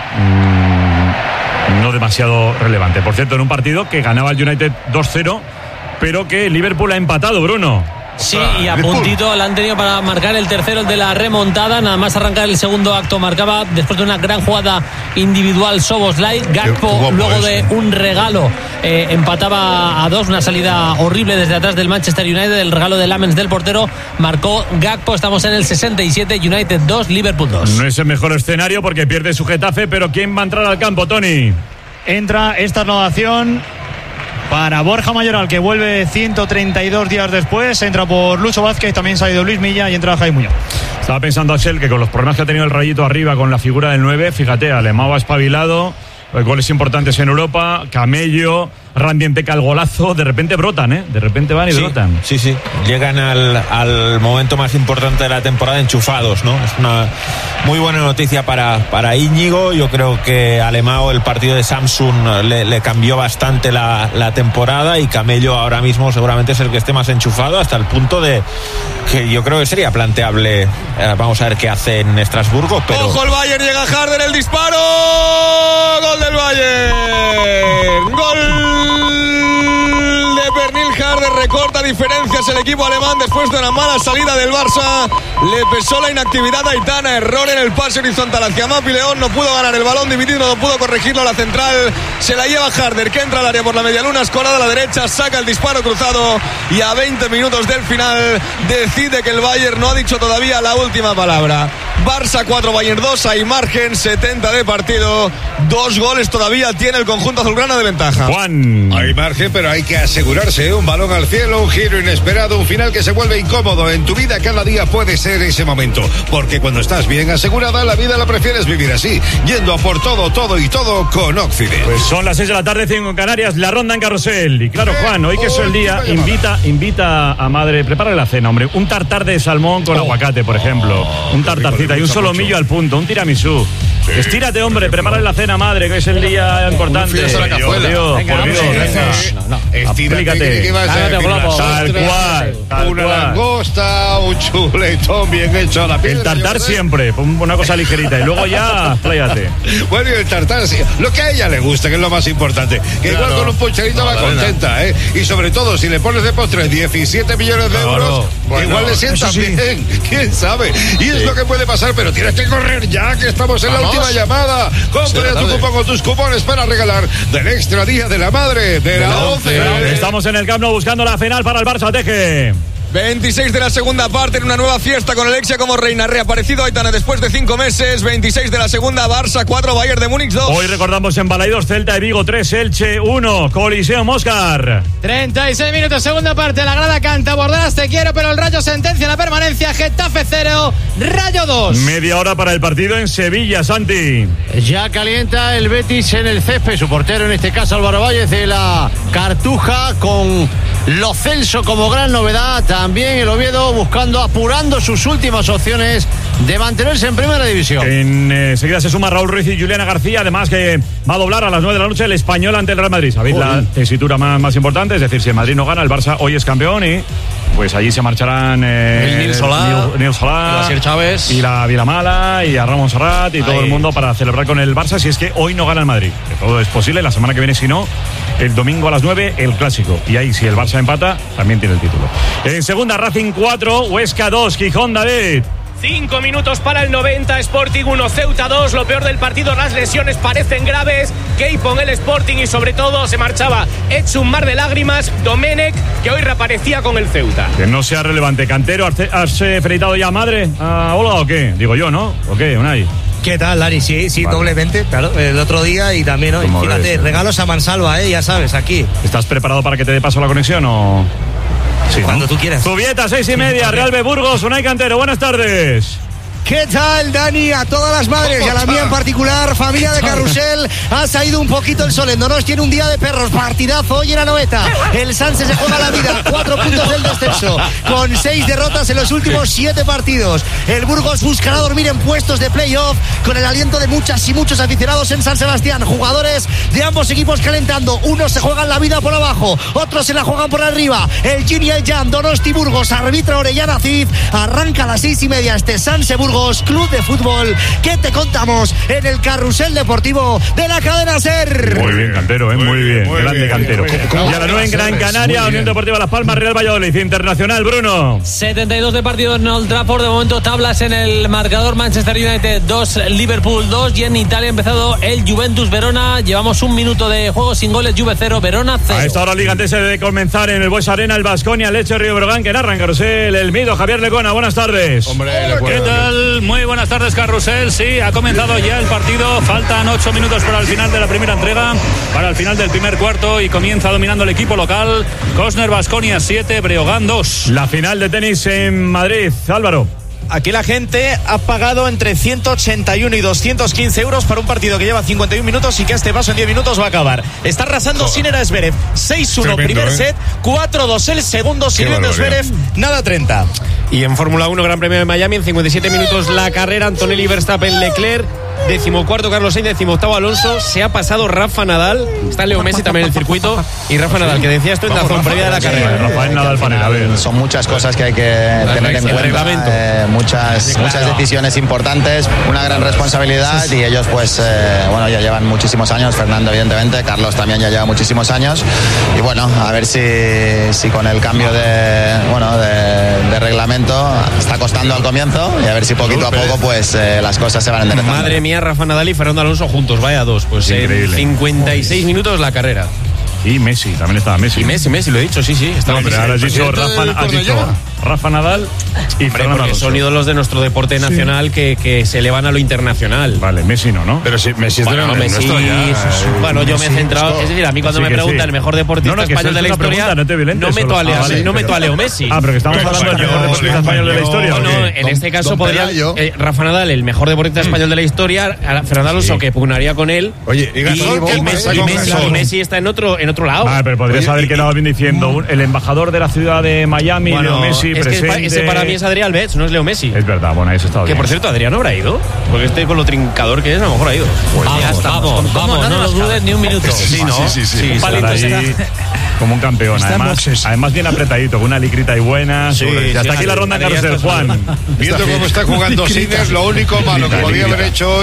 no demasiado relevante. Por cierto, en un partido que ganaba el United 2-0, pero que Liverpool ha empatado, Bruno. Sí, y a puntito la han tenido para marcar el tercero, el de la remontada. Nada más arrancar el segundo acto marcaba, después de una gran jugada individual, Szoboszlai. Gakpo, luego de un regalo, empataba a 2, una salida horrible desde atrás del Manchester United, el regalo de Lamens del portero, marcó Gakpo. Estamos en el 67, United 2, Liverpool 2. No es el mejor escenario porque pierde su Getafe, pero ¿quién va a entrar al campo, Tony? Entra esta renovación para Borja Mayoral, que vuelve 132 días después. Entra por Lucho Vázquez, también se ha ido Luis Milla y entra Jaime Muñoz. Estaba pensando, Axel, que con los problemas que ha tenido el Rayito arriba con la figura del 9, fíjate, Alemão ha espabilado, goles importantes en Europa, Camello, Randy Enteca al golazo, de repente brotan, de repente van y brotan. Sí, llegan al momento más importante de la temporada enchufados, ¿no? Es una muy buena noticia para Íñigo. Yo creo que Alemão, el partido de Samsung le cambió bastante la temporada, y Camello ahora mismo seguramente es el que esté más enchufado, hasta el punto de que yo creo que sería planteable, vamos a ver qué hace en Estrasburgo, pero... ¡Ojo el Bayern! Llega Harder, el disparo, ¡gol del Bayern! ¡Gol de Pernil Harder! Recorta diferencias el equipo alemán después de una mala salida del Barça. Le pesó la inactividad a Aitana, error en el pase horizontal hacia Mapi León, no pudo ganar el balón dividido, no pudo corregirlo a la central, se la lleva Harder, que entra al área por la medialuna, escorada a la derecha, saca el disparo cruzado, y a 20 minutos del final decide que el Bayern no ha dicho todavía la última palabra. Barça 4, Bayern 2, hay margen, 70 de partido, 2 goles todavía tiene el conjunto azulgrana de ventaja. Juan. Hay margen, pero hay que asegurarse, un balón al cielo, un giro inesperado, un final que se vuelve incómodo. En tu vida cada día puede ser ese momento, porque cuando estás bien asegurada, la vida la prefieres vivir así, yendo a por todo con Occident. Pues son las 6 de la tarde, 5 en Canarias, la ronda en Carrusel. Y claro, Juan, hoy que es el día, invita a madre, prepara la cena, hombre, un tartar de salmón con aguacate, por ejemplo, un tartarcita y un solomillo al punto, un tiramisú. Sí. Estírate, hombre, prepárale la cena, madre, que es el día importante. Por Dios, explícate. Tal cual. Una langosta, un chuletón bien hecho a la piedra. El tartar siempre, una cosa ligerita, y luego ya, expláyate. Bueno, y el tartar, sí, lo que a ella le gusta, que es lo más importante. Que igual con un poncherito va contenta, ¿eh? Y sobre todo, si le pones de postre 17 millones de euros, igual le sienta bien, quién sabe. Y es lo que puede pasar, pero tienes que correr ya, que estamos en la última llamada. Compre tu cupón o tus cupones para regalar del extra día de la madre de la 11. Estamos en el Camp Nou buscando la final para el Barça, Teje. 26 de la segunda parte en una nueva fiesta con Alexia como reina. Reaparecido Aitana después de 5 meses. 26 de la segunda, Barça 4, Bayern de Múnich 2. Hoy recordamos en Balaidos, Celta de Vigo 3, Elche 1, Coliseo Moscar. 36 minutos, segunda parte. La grada canta, Bordalas te quiero, pero el Rayo sentencia la permanencia. Getafe 0, Rayo 2. Media hora para el partido en Sevilla, Santi. Ya calienta el Betis en el césped. Su portero, en este caso Álvaro Valles, de la Cartuja, con Lo Celso como gran novedad. También el Oviedo apurando sus últimas opciones de mantenerse en primera división. Enseguida se suma Raúl Ruiz y Juliana García. Además que va a doblar a las 9 de la noche el Español ante el Real Madrid. ¿Sabéis la tesitura más importante? Es decir, si el Madrid no gana, el Barça hoy es campeón y pues allí se marcharán el Nil Solá, Asier Chávez y la Vilamala y a Ramón Serrat y todo el mundo para celebrar con el Barça si es que hoy no gana el Madrid. Que todo es posible. La semana que viene, si no, el domingo a las 9 el Clásico. Y ahí, si el Barça empata, también tiene el título. En segunda, Racing 4, Huesca 2, Gijón, David. 5 minutos para el 90, Sporting 1, Ceuta 2. Lo peor del partido, las lesiones parecen graves. Keipon, el Sporting, y sobre todo se marchaba hecho un mar de lágrimas Domenech, que hoy reaparecía con el Ceuta. Que no sea relevante. Cantero, ¿has felicitado ya a madre? ¿A Olga o qué? Digo yo, ¿no? ¿O qué, Unai? ¿Qué tal, Lari? Sí, vale. Doblemente, claro, el otro día y también hoy. Fíjate, regalos a mansalva, ya sabes, aquí. ¿Estás preparado para que te dé paso la conexión o...? Sí, cuando tú quieras. Zubieta, 6:30, Real B Burgos, Unai Cantero, buenas tardes. ¿Qué tal, Dani? A todas las madres y a la mía en particular, familia de Carrusel, ha salido un poquito el sol. En Donosti tiene un día de perros, partidazo hoy en Anoeta. El Sanse se juega la vida, 4 puntos del descenso, con 6 derrotas en los últimos 7 partidos. El Burgos buscará dormir en puestos de playoff, con el aliento de muchas y muchos aficionados en San Sebastián. Jugadores de ambos equipos calentando. Unos se juegan la vida por abajo, otros se la juegan por arriba. El Gin y el Jam, Donosti Burgos, arbitra Orellana Cid. Arranca a las 6:30 este Sanse Burgos Club de Fútbol, que te contamos en el Carrusel Deportivo de la cadena SER. Muy bien, Cantero, muy bien, grande Cantero. Y a la 9 en Gran Canaria, Unión Deportiva Las Palmas, Real Valladolid Internacional, Bruno. 72 de partido en Old Trafford, de momento tablas en el marcador, Manchester United 2, Liverpool 2, y en Italia ha empezado el Juventus Verona. Llevamos un minuto de juego sin goles, Juve 0, Verona 0. A esta hora Liga antes de comenzar en el Bues Arena, el Baskonia, el Lecce Río Brogan, que narra en Carrusel, el Mido, Javier Lecona, buenas tardes. Hombre, ¿qué tal? Muy buenas tardes, Carrusel. Sí, ha comenzado ya el partido. Faltan 8 minutos para el final de la primera entrega, para el final del primer cuarto, y comienza dominando el equipo local. Cosner Baskonia 7, Breogán 2. La final de tenis en Madrid, Álvaro. Aquí la gente ha pagado entre 181 y 215 euros para un partido que lleva 51 minutos y que a este paso en 10 minutos va a acabar. Está arrasando Sinner a Zverev. 6-1 primer set, 4-2 el segundo, sirviendo Zverev, nada 30. Y en Fórmula 1, Gran Premio de Miami, en 57 minutos la carrera, Antonelli, Verstappen, Leclerc. 14º Carlos Sainz, 18º Alonso. Se ha pasado Rafa Nadal. Está Leo Messi también en el circuito. Y Rafa Nadal, que decías tú en la zona previa de la carrera. Rafael Nadal Panera, son muchas cosas que hay que tener en cuenta. Muchas decisiones importantes, una gran responsabilidad, y ellos pues bueno, ya llevan muchísimos años. Fernando evidentemente, Carlos también ya lleva muchísimos años, y bueno, a ver si con el cambio de reglamento está costando al comienzo, y a ver si poquito a poco pues las cosas se van enderezando. Madre mía, Rafa Nadal y Fernando Alonso juntos, vaya dos, pues en 56 minutos la carrera. Y Messi, también estaba Messi. Y Messi, lo he dicho, sí. No, pero ahora has dicho Rafa Nadal y Fernando Alonso. Son ídolos de nuestro deporte nacional que se elevan a lo internacional. Vale, Messi no. Pero sí, Messi es de Messi, bueno, yo me he centrado, es decir, a mí cuando me preguntan el mejor deportista español de la historia, no meto a Leo Messi. Ah, pero que estamos hablando del mejor deportista español de la historia. No, en este caso podría Rafa Nadal, el mejor deportista español de la historia, Fernando Alonso, que pugnaría con él. Oye, y Messi está en otro lado. Ah, pero podrías haber quedado bien diciendo el embajador de la ciudad de Miami, Leo Messi, presente. Ese para mí es Adrián Albets, no es Leo Messi. Es verdad, bueno, eso está bien. Que por cierto, Adrián no habrá ido, porque con lo trincador que es, a lo mejor ha ido. Vamos, no lo dudes ni un minuto. Sí. Estará ahí como un campeón. Además bien apretadito, con una licrita y buena. Y hasta aquí la ronda Carrusel, Juan. Viendo cómo está jugando Sinner, lo único malo que podría haber hecho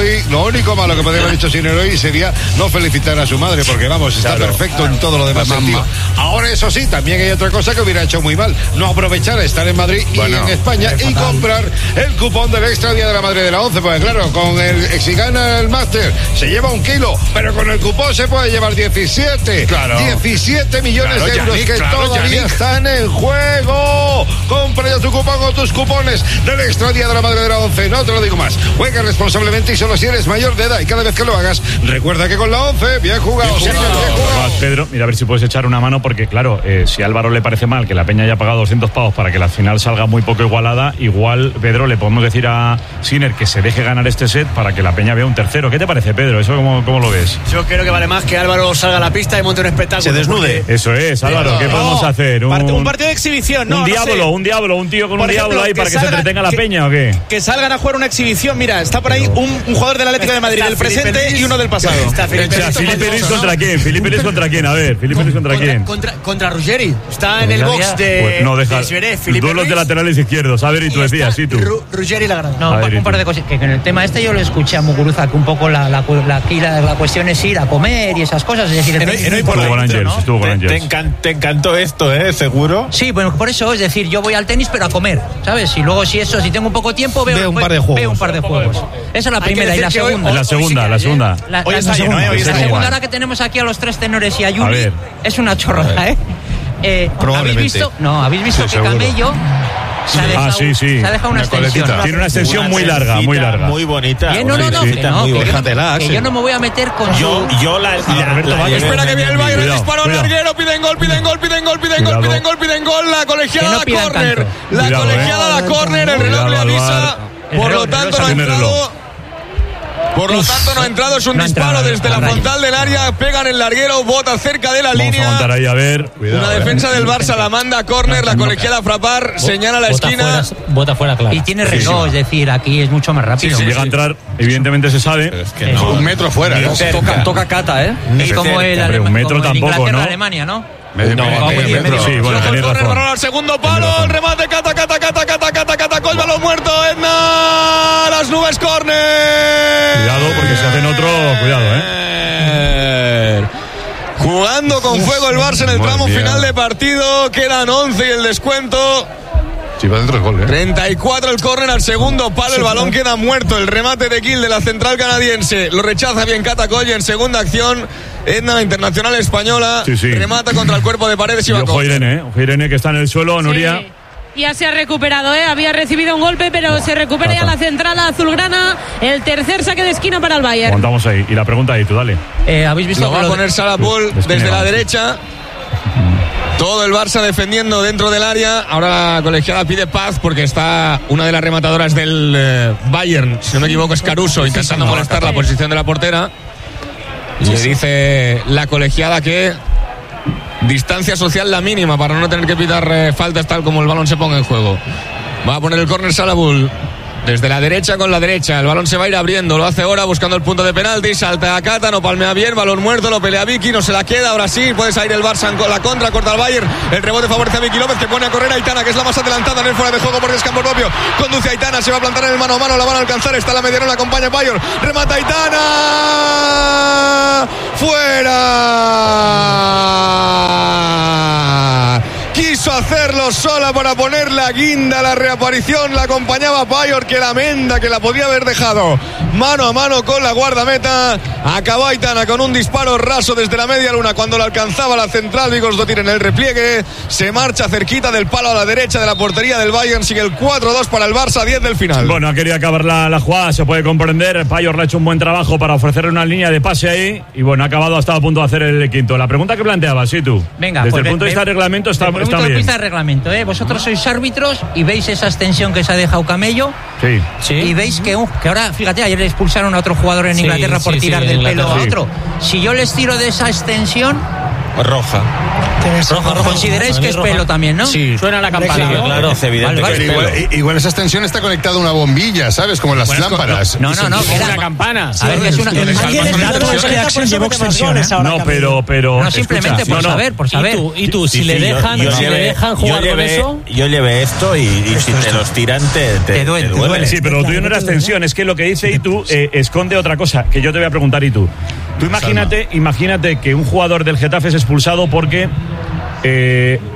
Sinner hoy sería no felicitar a su madre, porque vamos, está perfecto en todo lo demás sentido. Ahora, eso sí, también hay otra cosa que hubiera hecho muy mal: no aprovechar estar en Madrid y en España y comprar el cupón del Extra Día de la Madre de la ONCE. Porque claro, con si gana el máster se lleva 1 kilo, pero con el cupón se puede llevar 17. Claro. 17 millones de euros Yannick, que todavía están en juego. Compra ya tu cupón o tus cupones del Extra Día de la Madre de la ONCE. No te lo digo más. Juega responsablemente y solo si eres mayor de edad. Y cada vez que lo hagas, recuerda que con la ONCE, bien jugado. Bien jugado. Pedro, mira a ver si puedes echar una mano, porque claro, si a Álvaro le parece mal que la Peña haya pagado 200 pavos para que la final salga muy poco igualada, igual, Pedro, le podemos decir a Sinner que se deje ganar este set para que la Peña vea un tercero. ¿Qué te parece, Pedro? ¿Eso cómo lo ves? Yo creo que vale más que Álvaro salga a la pista y monte un espectáculo. Se desnude. Eso es, Álvaro, ¿qué podemos hacer? Un partido de exhibición, ¿no? Un diablo, un tío con por un ejemplo, diablo ahí para que se entretenga la Peña, ¿o qué? Que salgan a jugar una exhibición. Mira, está por ahí un jugador del Atlético de Madrid, del presente y uno del pasado. Filipe Luis contra quién? Filipe Luis contra quién? A ver, Filipe Luis contra quién? Contra Ruggeri. Está en el box de. Pues no, deja. Duelos de laterales izquierdos. A ver, y tú decías, sí, tú. Ruggeri la grada. No, un par de cosas. Que en el tema este yo le escuché a Muguruza que un poco la cuestión es ir a comer y esas cosas. Es decir, estuvo con Ángel. Te encantó esto, ¿Seguro? Sí, bueno, por eso, es decir, yo voy al tenis pero a comer, ¿sabes? Y luego si tengo un poco de tiempo veo un par de juegos. Esa es la primera. Y la segunda. La segunda. La segunda, ahora que tenemos aquí a los 3 tenores y a Yuri, es una chorrada, Probablemente. ¿Habéis visto que Camello se ha dejado una extensión? Tiene una extensión muy larga. Muy bonita. Que yo no me voy a meter con yo la espera que viene el Bayern, el disparo al larguero, piden gol. La colegiada da córner. La colegiada da córner, el reloj le avisa. Por lo tanto no ha entrado. No ha entrado, es un disparo desde la frontal del área, pegan el larguero, bota cerca de la línea. Vamos a aguantar ahí, a ver. Una defensa del Barça la manda a córner, la colegiada Frappart señala la esquina. Bota fuera, claro. Y tiene reloj, es decir, aquí es mucho más rápido. Si llega a entrar, evidentemente se sabe. Es que no. 1 metro fuera. Toca cata, Es como un metro tampoco, ¿no? Alemania, ¿no? Sí, bueno, tenéis razón. Al segundo palo, el remate, cata, gol, balón muerto, Edna, las nubes, córner. Cuidado, porque si hacen otro, cuidado, Jugando con fuego el Barça en el tramo final de partido, quedan 11 y el descuento. Sí, va dentro el gol, 34 el córner al segundo palo, el balón queda muerto, el remate de Gil de la central canadiense, lo rechaza bien Catacoll en segunda acción. Edna, la internacional española, remata contra el cuerpo de Paredes y Ojo Irene, que está en el suelo, Nuria. Ya se ha recuperado, había recibido un golpe, pero se recupera ya la central azulgrana. El tercer saque de esquina para el Bayern. Montamos ahí. Y la pregunta ahí, tú dale. ¿Habéis visto? Lo va a poner Salapol desde la derecha. Todo el Barça defendiendo dentro del área. Ahora la colegiada pide paz porque está una de las rematadoras del Bayern, si no me equivoco es Caruso, intentando molestar la posición de la portera. Y le dice la colegiada que distancia social la mínima para no tener que pitar faltas tal como el balón se ponga en juego. Va a poner el córner Salabul desde la derecha con la derecha. El balón se va a ir abriendo, lo hace ahora buscando el punto de penalti. Salta a Cata, no palmea bien, balón muerto, lo pelea Vicky, no se la queda. Ahora sí, puede salir el Barça con la contra, corta al Bayern. El rebote favorece a Vicky López, que pone a correr a Aitana, que es la más adelantada en el fuera de juego porque es campo propio. Conduce a Aitana, se va a plantar en el mano a mano, la van a alcanzar. Está la mediana, la acompaña Bayern. Remata Aitana. ¡Fuera! Quiso hacerlo sola para poner la guinda a la reaparición. La acompañaba Payor, que lamenta que la podía haber dejado mano a mano con la guardameta. Acabó Aitana con un disparo raso desde la media luna cuando la alcanzaba la central. Vigosdotir en el repliegue. Se marcha cerquita del palo a la derecha de la portería del Bayern. Sigue el 4-2 para el Barça, 10 del final. Bueno, quería acabar la jugada, se puede comprender. Payor le ha hecho un buen trabajo para ofrecerle una línea de pase ahí. Y bueno, ha acabado, hasta a punto de hacer el quinto. La pregunta que planteabas, sí, tú. Venga, desde el punto de vista del reglamento está bien. Desde el punto de vista del reglamento, vosotros sois árbitros y veis esa extensión que se ha dejado Camello. Sí. Y veis que ahora, fíjate, ayer le expulsaron a otro jugador en Inglaterra por tirar del pelo a otro. Si yo les tiro de esa extensión, roja. Consideráis que es pelo también, ¿no? Sí. Suena la campana. Sí, claro. Es evidente que es pelo. Igual esa extensión está conectada a una bombilla, ¿sabes? Como en las lámparas. No, que era una campana. A ver, que es una extensión. No, pero. No, simplemente por saber. ¿Y tú? Si le dejan jugar con eso. Yo llevé esto y si te los tiran, te duele. Sí, pero lo tuyo no era extensión. Es que lo que dice Itu esconde otra cosa que yo te voy a preguntar, Itu. Tú imagínate que un jugador del Getafe es expulsado porque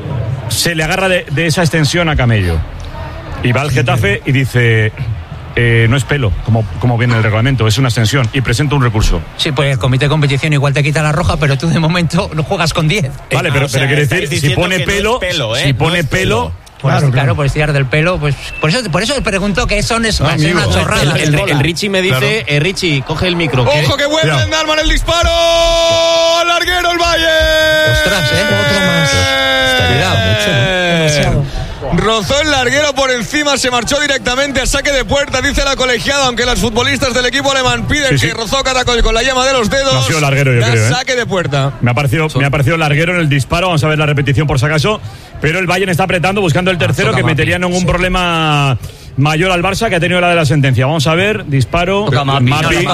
se le agarra de esa extensión a Camello. Y va al Getafe y dice... no es pelo, como viene el reglamento, es una extensión y presenta un recurso. Sí, pues el comité de competición igual te quita la roja, pero tú de momento no juegas con 10. Vale, pero quiere decir, si pone pelo, si pone pelo... Claro, por estirar del pelo, pues por eso pregunto que son es una chorrada. El Richie me dice, Richie, coge el micro. ¡Ojo que vuelve Dalman el disparo! ¡Al larguero el Valle! ¡Ostras, otro más! Cuidado, mucho, ¿no? Demasiado. Rozó el larguero por encima, se marchó directamente a saque de puerta, dice la colegiada, aunque los futbolistas del equipo alemán piden que rozó Caracol con la yema de los dedos. No ha sido larguero, yo creo. Saque de puerta. Me ha parecido larguero en el disparo, vamos a ver la repetición por si acaso, pero el Bayern está apretando, buscando el tercero, que metería en un problema mayor al Barça, que ha tenido la de la sentencia. Vamos a ver, disparo. Toca Mapi.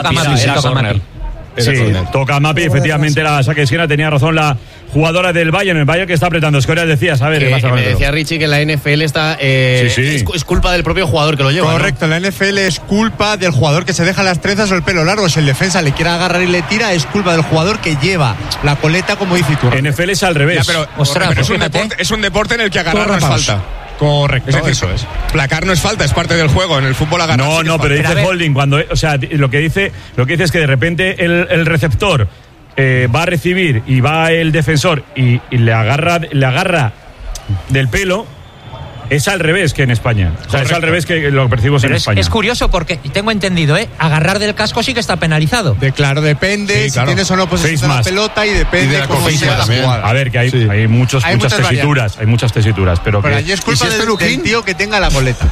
Sí, toca Mapi, efectivamente era saque de esquina, tenía razón la jugadora del Bayern, el Bayern que está apretando. Escoria decías, a ver, que me decía Richie que la NFL está es culpa del propio jugador que lo lleva. Correcto, ¿no? La NFL es culpa del jugador que se deja las trenzas o el pelo largo. Si el defensa le quiere agarrar y le tira, es culpa del jugador que lleva la coleta, como dice tú. NFL es al revés. Ya, pero es un deporte en el que agarrar no es falta. Correcto, es decir, eso es. Placar no es falta, es parte del juego. En el fútbol agarrar. No, pero dice holding cuando, o sea, lo que dice es que de repente el receptor va a recibir y va el defensor y le agarra del pelo. Es al revés que en España. O sea, es al revés que lo percibimos en España. Es curioso porque tengo entendido, agarrar del casco sí que está penalizado. Claro, depende si tienes o no posesión de la pelota y depende de cómo sea la jugada. A ver, que hay muchas tesituras, pero allí es culpa del tío que tenga la coleta.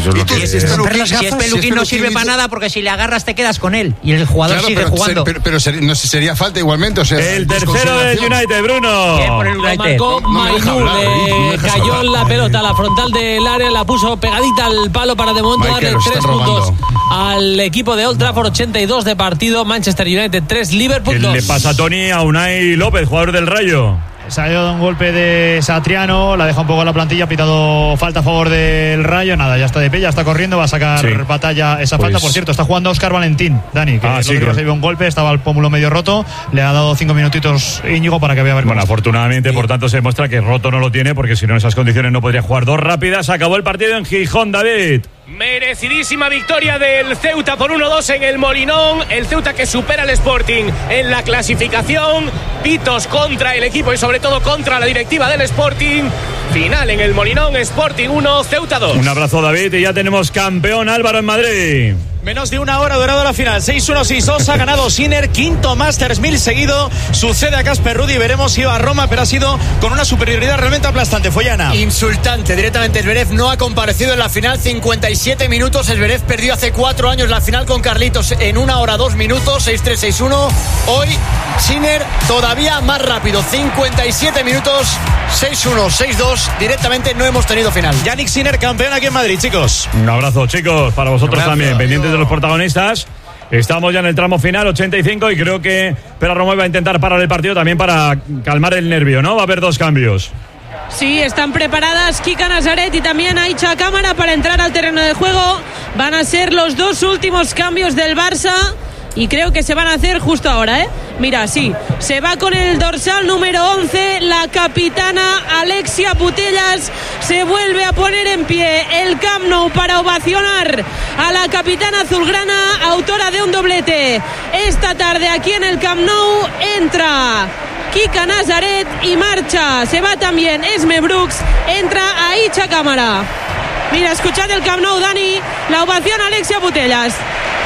Si es peluquín no sirve para nada, porque si le agarras te quedas con él y el jugador sigue jugando. Pero no sería falta igualmente, o sea, el tercero del United, Bruno. Lo marcó Mainu, le cayó en la pelota a la frontal del área, la puso pegadita al palo para de momento darle 3 puntos al equipo de Old Trafford. 82 de partido, Manchester United 3, Liverpool 2. ¿Qué le pasa a Tony a Unai López, jugador del Rayo? Salió de un golpe de Satriano, la deja un poco en la plantilla, ha pitado falta a favor del Rayo. Nada, ya está de pie, ya está corriendo, va a sacar batalla esa falta. Por cierto, está jugando Óscar Valentín, Dani, que se dio un golpe, estaba el pómulo medio roto, le ha dado 5 minutitos Íñigo para que vea ver. Bueno, afortunadamente, por tanto, se demuestra que roto no lo tiene, porque si no en esas condiciones no podría jugar. 2 rápidas, acabó el partido en Gijón, David. Merecidísima victoria del Ceuta por 1-2 en el Molinón. El Ceuta que supera al Sporting en la clasificación. Pitos contra el equipo y sobre todo contra la directiva del Sporting. Final en el Molinón, Sporting 1, Ceuta 2. Un abrazo, David, y ya tenemos campeón Álvaro en Madrid. Menos de una hora durado la final. 6-1, 6-2. Ha ganado Sinner, quinto Masters 1000 seguido. Sucede a Casper Ruud. Veremos si iba a Roma, pero ha sido con una superioridad realmente aplastante. Follana. Insultante. Directamente Zverev no ha comparecido en la final. 57 minutos. Zverev perdió hace 4 años la final con Carlitos en 1 hora 2 minutos. 6-3, 6-1. Hoy Sinner todavía más rápido. 57 minutos. 6-1, 6-2. Directamente no hemos tenido final. Yannick Sinner, campeón aquí en Madrid, chicos. Un abrazo, chicos, para vosotros también. Pendientes de los protagonistas. Estamos ya en el tramo final, 85, y creo que Pera Romeu va a intentar parar el partido también para calmar el nervio, ¿no? Va a haber 2 cambios. Sí, están preparadas Kika Nazaret y también Aicha Cámara para entrar al terreno de juego. Van a ser los 2 últimos cambios del Barça. Y creo que se van a hacer justo ahora, Mira, sí, se va con el dorsal número 11, la capitana Alexia Putellas. Se vuelve a poner en pie el Camp Nou para ovacionar a la capitana azulgrana, autora de un doblete. Esta tarde aquí en el Camp Nou entra Kika Nazaret y marcha. Se va también Esme Brooks, entra Aicha Cámara. Mira, escuchad el Camp Nou, Dani, la ovación a Alexia Putellas.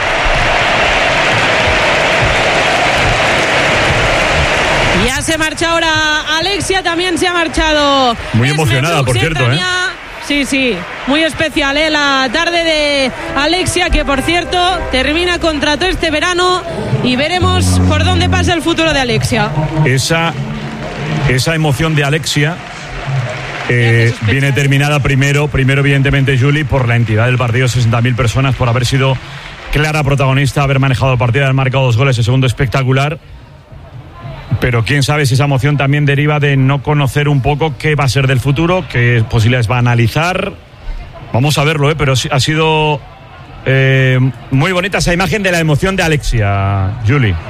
Ya se marcha ahora Alexia, también se ha marchado. Muy emocionada, por cierto, Sí, muy especial, la tarde de Alexia, que por cierto termina contrato este verano y veremos por dónde pasa el futuro de Alexia. Esa emoción de Alexia viene terminada primero evidentemente, Juli, por la entidad del partido, 60.000 personas, por haber sido clara protagonista, haber manejado el partido, haber marcado 2 goles, el segundo espectacular. Pero quién sabe si esa emoción también deriva de no conocer un poco qué va a ser del futuro, qué posibilidades va a analizar. Vamos a verlo, pero ha sido muy bonita esa imagen de la emoción de Alexia, Juli.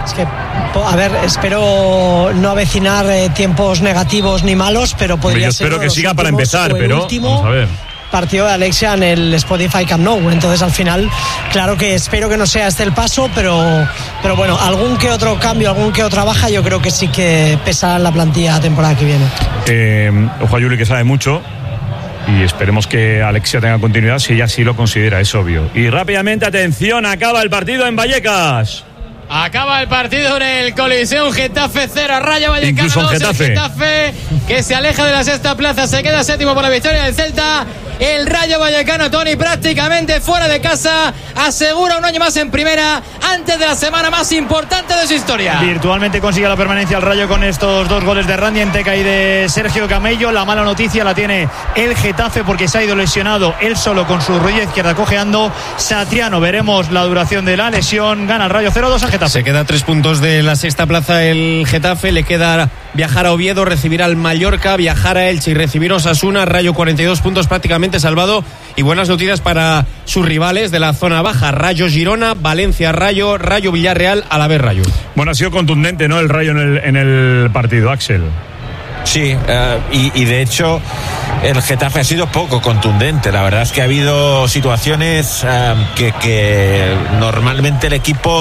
Es que, a ver, espero no avecinar tiempos negativos ni malos, pero podría ser. Yo espero que siga para empezar, pero vamos a ver. Partido de Alexia en el Spotify Camp Nou. Entonces, al final, claro que espero que no sea este el paso, pero bueno, algún que otro cambio, algún que otra baja, yo creo que sí que pesa en la plantilla la temporada que viene. Ojo a Juli, que sabe mucho. Y esperemos que Alexia tenga continuidad si ella sí lo considera, es obvio. Y rápidamente, atención, acaba el partido en Vallecas. Acaba el partido en el Coliseum, Getafe 0, Rayo Vallecano. Incluso en 2, Getafe que se aleja de la sexta plaza, se queda séptimo por la victoria del Celta. El Rayo Vallecano, Tony, prácticamente fuera de casa, asegura un año más en primera antes de la semana más importante de su historia. Virtualmente consigue la permanencia al Rayo con estos 2 goles de Randy Enteca y de Sergio Camello. La mala noticia la tiene el Getafe porque se ha ido lesionado él solo con su rodilla izquierda cojeando. Satriano, veremos la duración de la lesión. Gana el Rayo 0-2 al Getafe. Se queda 3 puntos de la sexta plaza el Getafe. Le queda viajar a Oviedo, recibir al Mallorca, viajar a Elche y recibir a Osasuna. Rayo 42 puntos prácticamente salvado, y buenas noticias para sus rivales de la zona baja: Rayo Girona, Valencia Rayo, Rayo Villarreal, Alavés Rayo. Bueno, ha sido contundente, ¿no?, el Rayo en el partido, Axel. Sí, y de hecho el Getafe ha sido poco contundente. La verdad es que ha habido situaciones que normalmente el equipo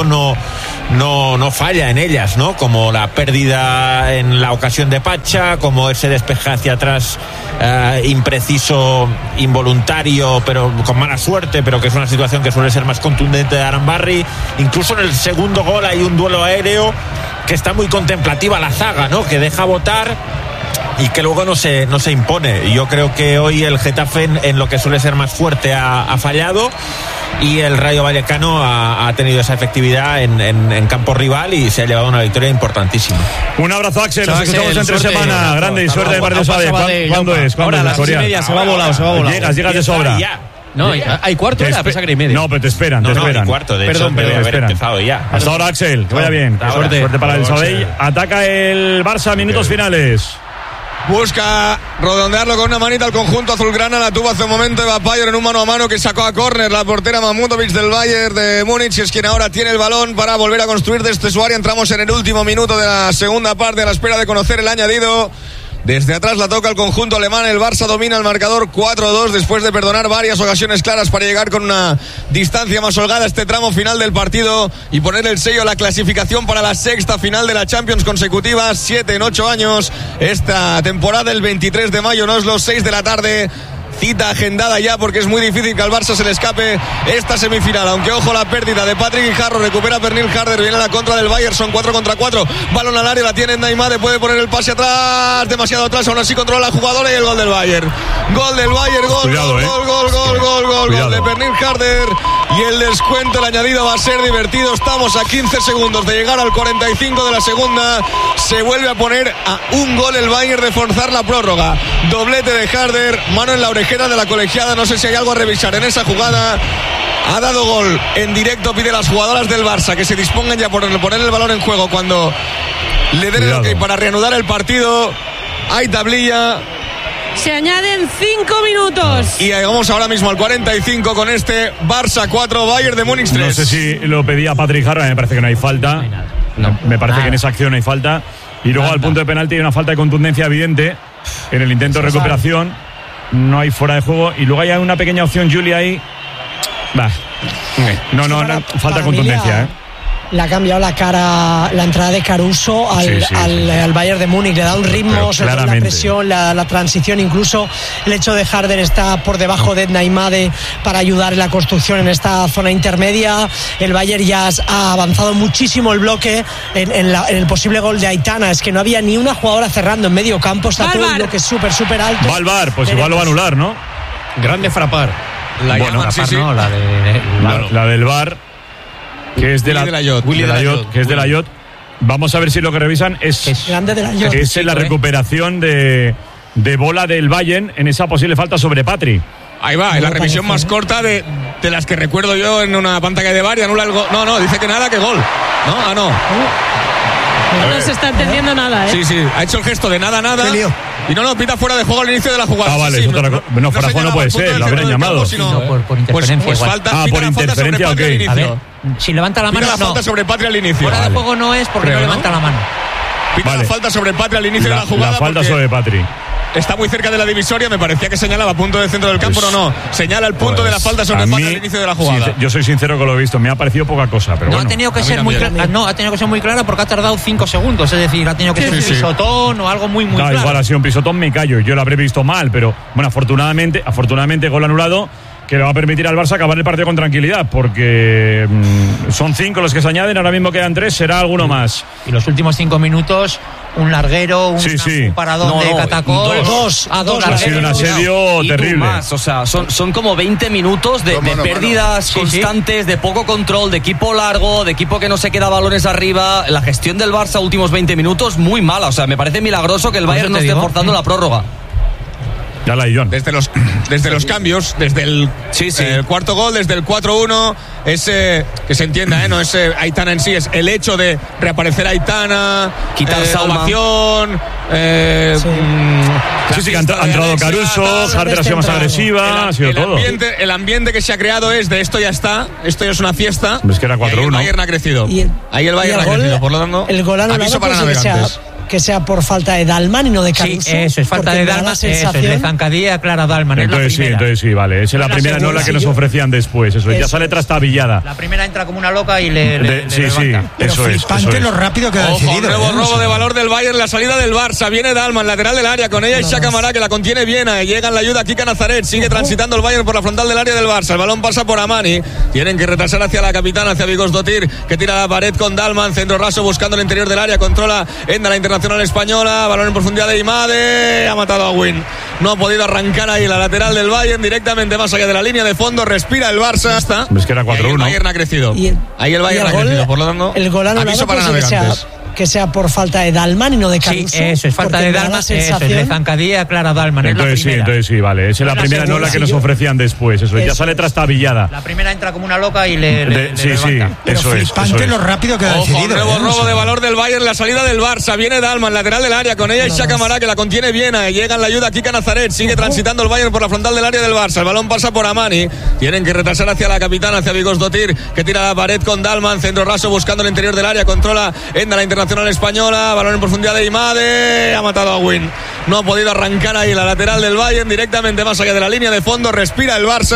no falla en ellas, ¿no? Como la pérdida en la ocasión de Pacha, como ese despeje hacia atrás impreciso, involuntario, pero con mala suerte, pero que es una situación que suele ser más contundente de Arambarri. Incluso en el segundo gol hay un duelo aéreo que está muy contemplativa la zaga, ¿no?, que deja botar y que luego no se impone. Yo creo que hoy el Getafe, en lo que suele ser más fuerte, ha fallado, y el Rayo Vallecano ha tenido esa efectividad en campo rival y se ha llevado una victoria importantísima. Un abrazo, Axel. Nos escuchamos entre semana. Grande y suerte del partido Sabadell. ¿Cuándo es? Ahora a las 6:30 se va volado. Llegas de sobra. No, hay cuarto hora, pensaba que era y media. No, pero te esperan. No, cuarto, de hecho, debe haber empezado ya. Hasta ahora, Axel, que vaya bien. Suerte para el Sabadell. Ataca el Barça, minutos finales. Busca redondearlo con una manita al conjunto azulgrana. La tuvo hace un momento Eva Payer en un mano a mano que sacó a córner la portera Mahmutovic del Bayern de Múnich, y es quien ahora tiene el balón para volver a construir desde su área. Entramos en el último minuto de la segunda parte, a la espera de conocer el añadido. Desde atrás la toca el conjunto alemán. El Barça domina el marcador 4-2 después de perdonar varias ocasiones claras para llegar con una distancia más holgada a este tramo final del partido y poner el sello a la clasificación para la sexta final de la Champions consecutiva, 7 en 8 años. Esta temporada, el 23 de mayo, en Oslo, 6 de la tarde. Cita agendada ya, porque es muy difícil que al Barça se le escape esta semifinal. Aunque ojo la pérdida de Patrick Guijarro, recupera Pernil Harder, viene a la contra del Bayern, son 4 contra 4. Balón al área, la tiene Neymar, puede poner el pase atrás, demasiado atrás, aún así controla la jugadora, y el gol del Bayern. Gol del Bayern, gol, cuidado, gol de Pernil Harder, y el descuento, el añadido va a ser divertido. Estamos a 15 segundos de llegar al 45 de la segunda. Se vuelve a poner a un gol el Bayern de forzar la prórroga. Doblete de Harder, mano en la oreja de la colegiada. No sé si hay algo a revisar en esa jugada. Ha dado gol en directo. Pide a las jugadoras del Barça que se dispongan ya por poner el balón en juego cuando le den el ok para reanudar el partido. Hay tablilla. Se añaden 5 minutos. Y llegamos ahora mismo al 45 con este Barça 4, Bayern de Múnich 3. No sé si lo pedía Patrick Harra, me parece que no hay falta. Me parece que en esa acción no hay falta. Y luego al punto de penalti hay una falta de contundencia evidente en el intento de recuperación. No hay fuera de juego. Y luego hay una pequeña opción, Julia, ahí. No, falta contundencia, Le ha cambiado la cara, la entrada de Caruso al Bayern de Múnich. Le da un ritmo, sobre la presión, la transición, incluso el hecho de Harder está por debajo de Neymar para ayudar en la construcción en esta zona intermedia. El Bayern ya ha avanzado muchísimo el bloque en el posible gol de Aitana. Es que no había ni una jugadora cerrando en medio campo. Está todo el bloque súper alto. Va al VAR, pues igual lo va a anular, ¿no? Grande frapar. La del VAR, que es de la Yot. Vamos a ver si lo que revisan es grande de la Yot. Es la recuperación de bola del Bayern en esa posible falta sobre Patri. Ahí va, es la revisión más corta de las que recuerdo yo en una pantalla de VAR, y anula el gol. No, dice que nada, que gol. No se está entendiendo nada, Sí, ha hecho el gesto de nada. Y no, pita fuera de juego al inicio de la jugada. Vale, sí, fuera de juego no puede ser, lo habrían llamado. Por interferencia. Pues falta, por interferencia, ok. A ver, si levanta la mano, la falta sobre Patri al inicio. Fuera de juego no es porque no levanta la mano. Pita la falta sobre Patri al inicio de la jugada. La falta sobre Patri. Está muy cerca de la divisoria, me parecía que señalaba punto de centro del campo, pero no. Señala el punto de la falta sobre Patri al inicio de la jugada. Sí, yo soy sincero que lo he visto, me ha parecido poca cosa, pero no, bueno. ha tenido que ser muy clara porque ha tardado 5 segundos, es decir, ha tenido que ser un pisotón o algo muy claro. Igual ha sido un pisotón, me callo, yo lo habré visto mal, pero bueno, afortunadamente gol anulado, que le va a permitir al Barça acabar el partido con tranquilidad, porque son 5 los que se añaden, ahora mismo quedan 3, será alguno más. Y los últimos 5 minutos, un larguero, un paradón de Catacol. Dos ha sido un asedio terrible. Más, o sea, son como 20 minutos de pérdidas constantes, de poco control, de equipo largo, de equipo que no se queda balones arriba. La gestión del Barça últimos 20 minutos muy mala, o sea, me parece milagroso que el Bayern no esté forzando la prórroga. Ya la John. Desde los cambios, desde el cuarto gol, desde el 4-1, ese que se entienda, no es Aitana en sí, es el hecho de reaparecer Aitana, quitar salvación, que ha entrado Caruso, Harder ha sido más agresiva, ha sido todo. El ambiente que se ha creado es de esto ya está, esto ya es una fiesta. Es que era 4-1. El Bayern ha crecido. Ahí el Bayern ha crecido, por lo tanto, el gol anulado para navegantes. Que sea por falta de Dalman y no de Caruso. Sí, eso es falta de Dalman, eso es de zancadilla clara Dalman. Entonces sí, vale. Esa es la primera, no la que nos ofrecían después. Eso ya sale trastabillada. La primera entra como una loca y le sí, eso es. Flipante lo rápido que ha decidido. Nuevo robo de valor del Bayern, la salida del Barça. Viene Dalman, lateral del área, con ella Isaac Amará, que la contiene bien. Llega en la ayuda Kika Nazaret. Sigue transitando el Bayern por la frontal del área del Barça. El balón pasa por Amani. Tienen que retrasar hacia la capitana, hacia Vigos Dotir, que tira la pared con Dalman. Centro raso buscando el interior del área. Controla Enda, la internacional española. Balón en profundidad de Imade, ha matado a Win. No ha podido arrancar ahí la lateral del Bayern directamente más allá de la línea de fondo. Respira el Barça. Es que era 4-1. El Bayern ha crecido. Ahí el Bayern ha crecido. Por lo tanto, el gol anulado para navegantes. Que sea por falta de Dalman y no de Caruso. Sí, eso es falta de Dalman, eso es de zancadilla clara Dalman. Entonces sí, vale. Esa es la primera, no la que nos ofrecían después. Eso ya sale trastabillada. La primera entra como una loca y le levanta. Eso es. Flipante lo rápido que ha decidido. Nuevo robo de valor del Bayern, la salida del Barça. Viene Dalman, lateral del área, con ella Isaac Amará, que la contiene bien. Llega en la ayuda Kika Nazaret. Sigue transitando el Bayern por la frontal del área del Barça. El balón pasa por Amani. Tienen que retrasar hacia la capitana, hacia Vigos Dotir, que tira la pared con Dalman. Centro raso buscando el interior del área. Controla Enda, la internacional española. Balón en profundidad de Imade, ha matado a Win. No ha podido arrancar ahí la lateral del Bayern directamente más allá de la línea de fondo. Respira el Barça.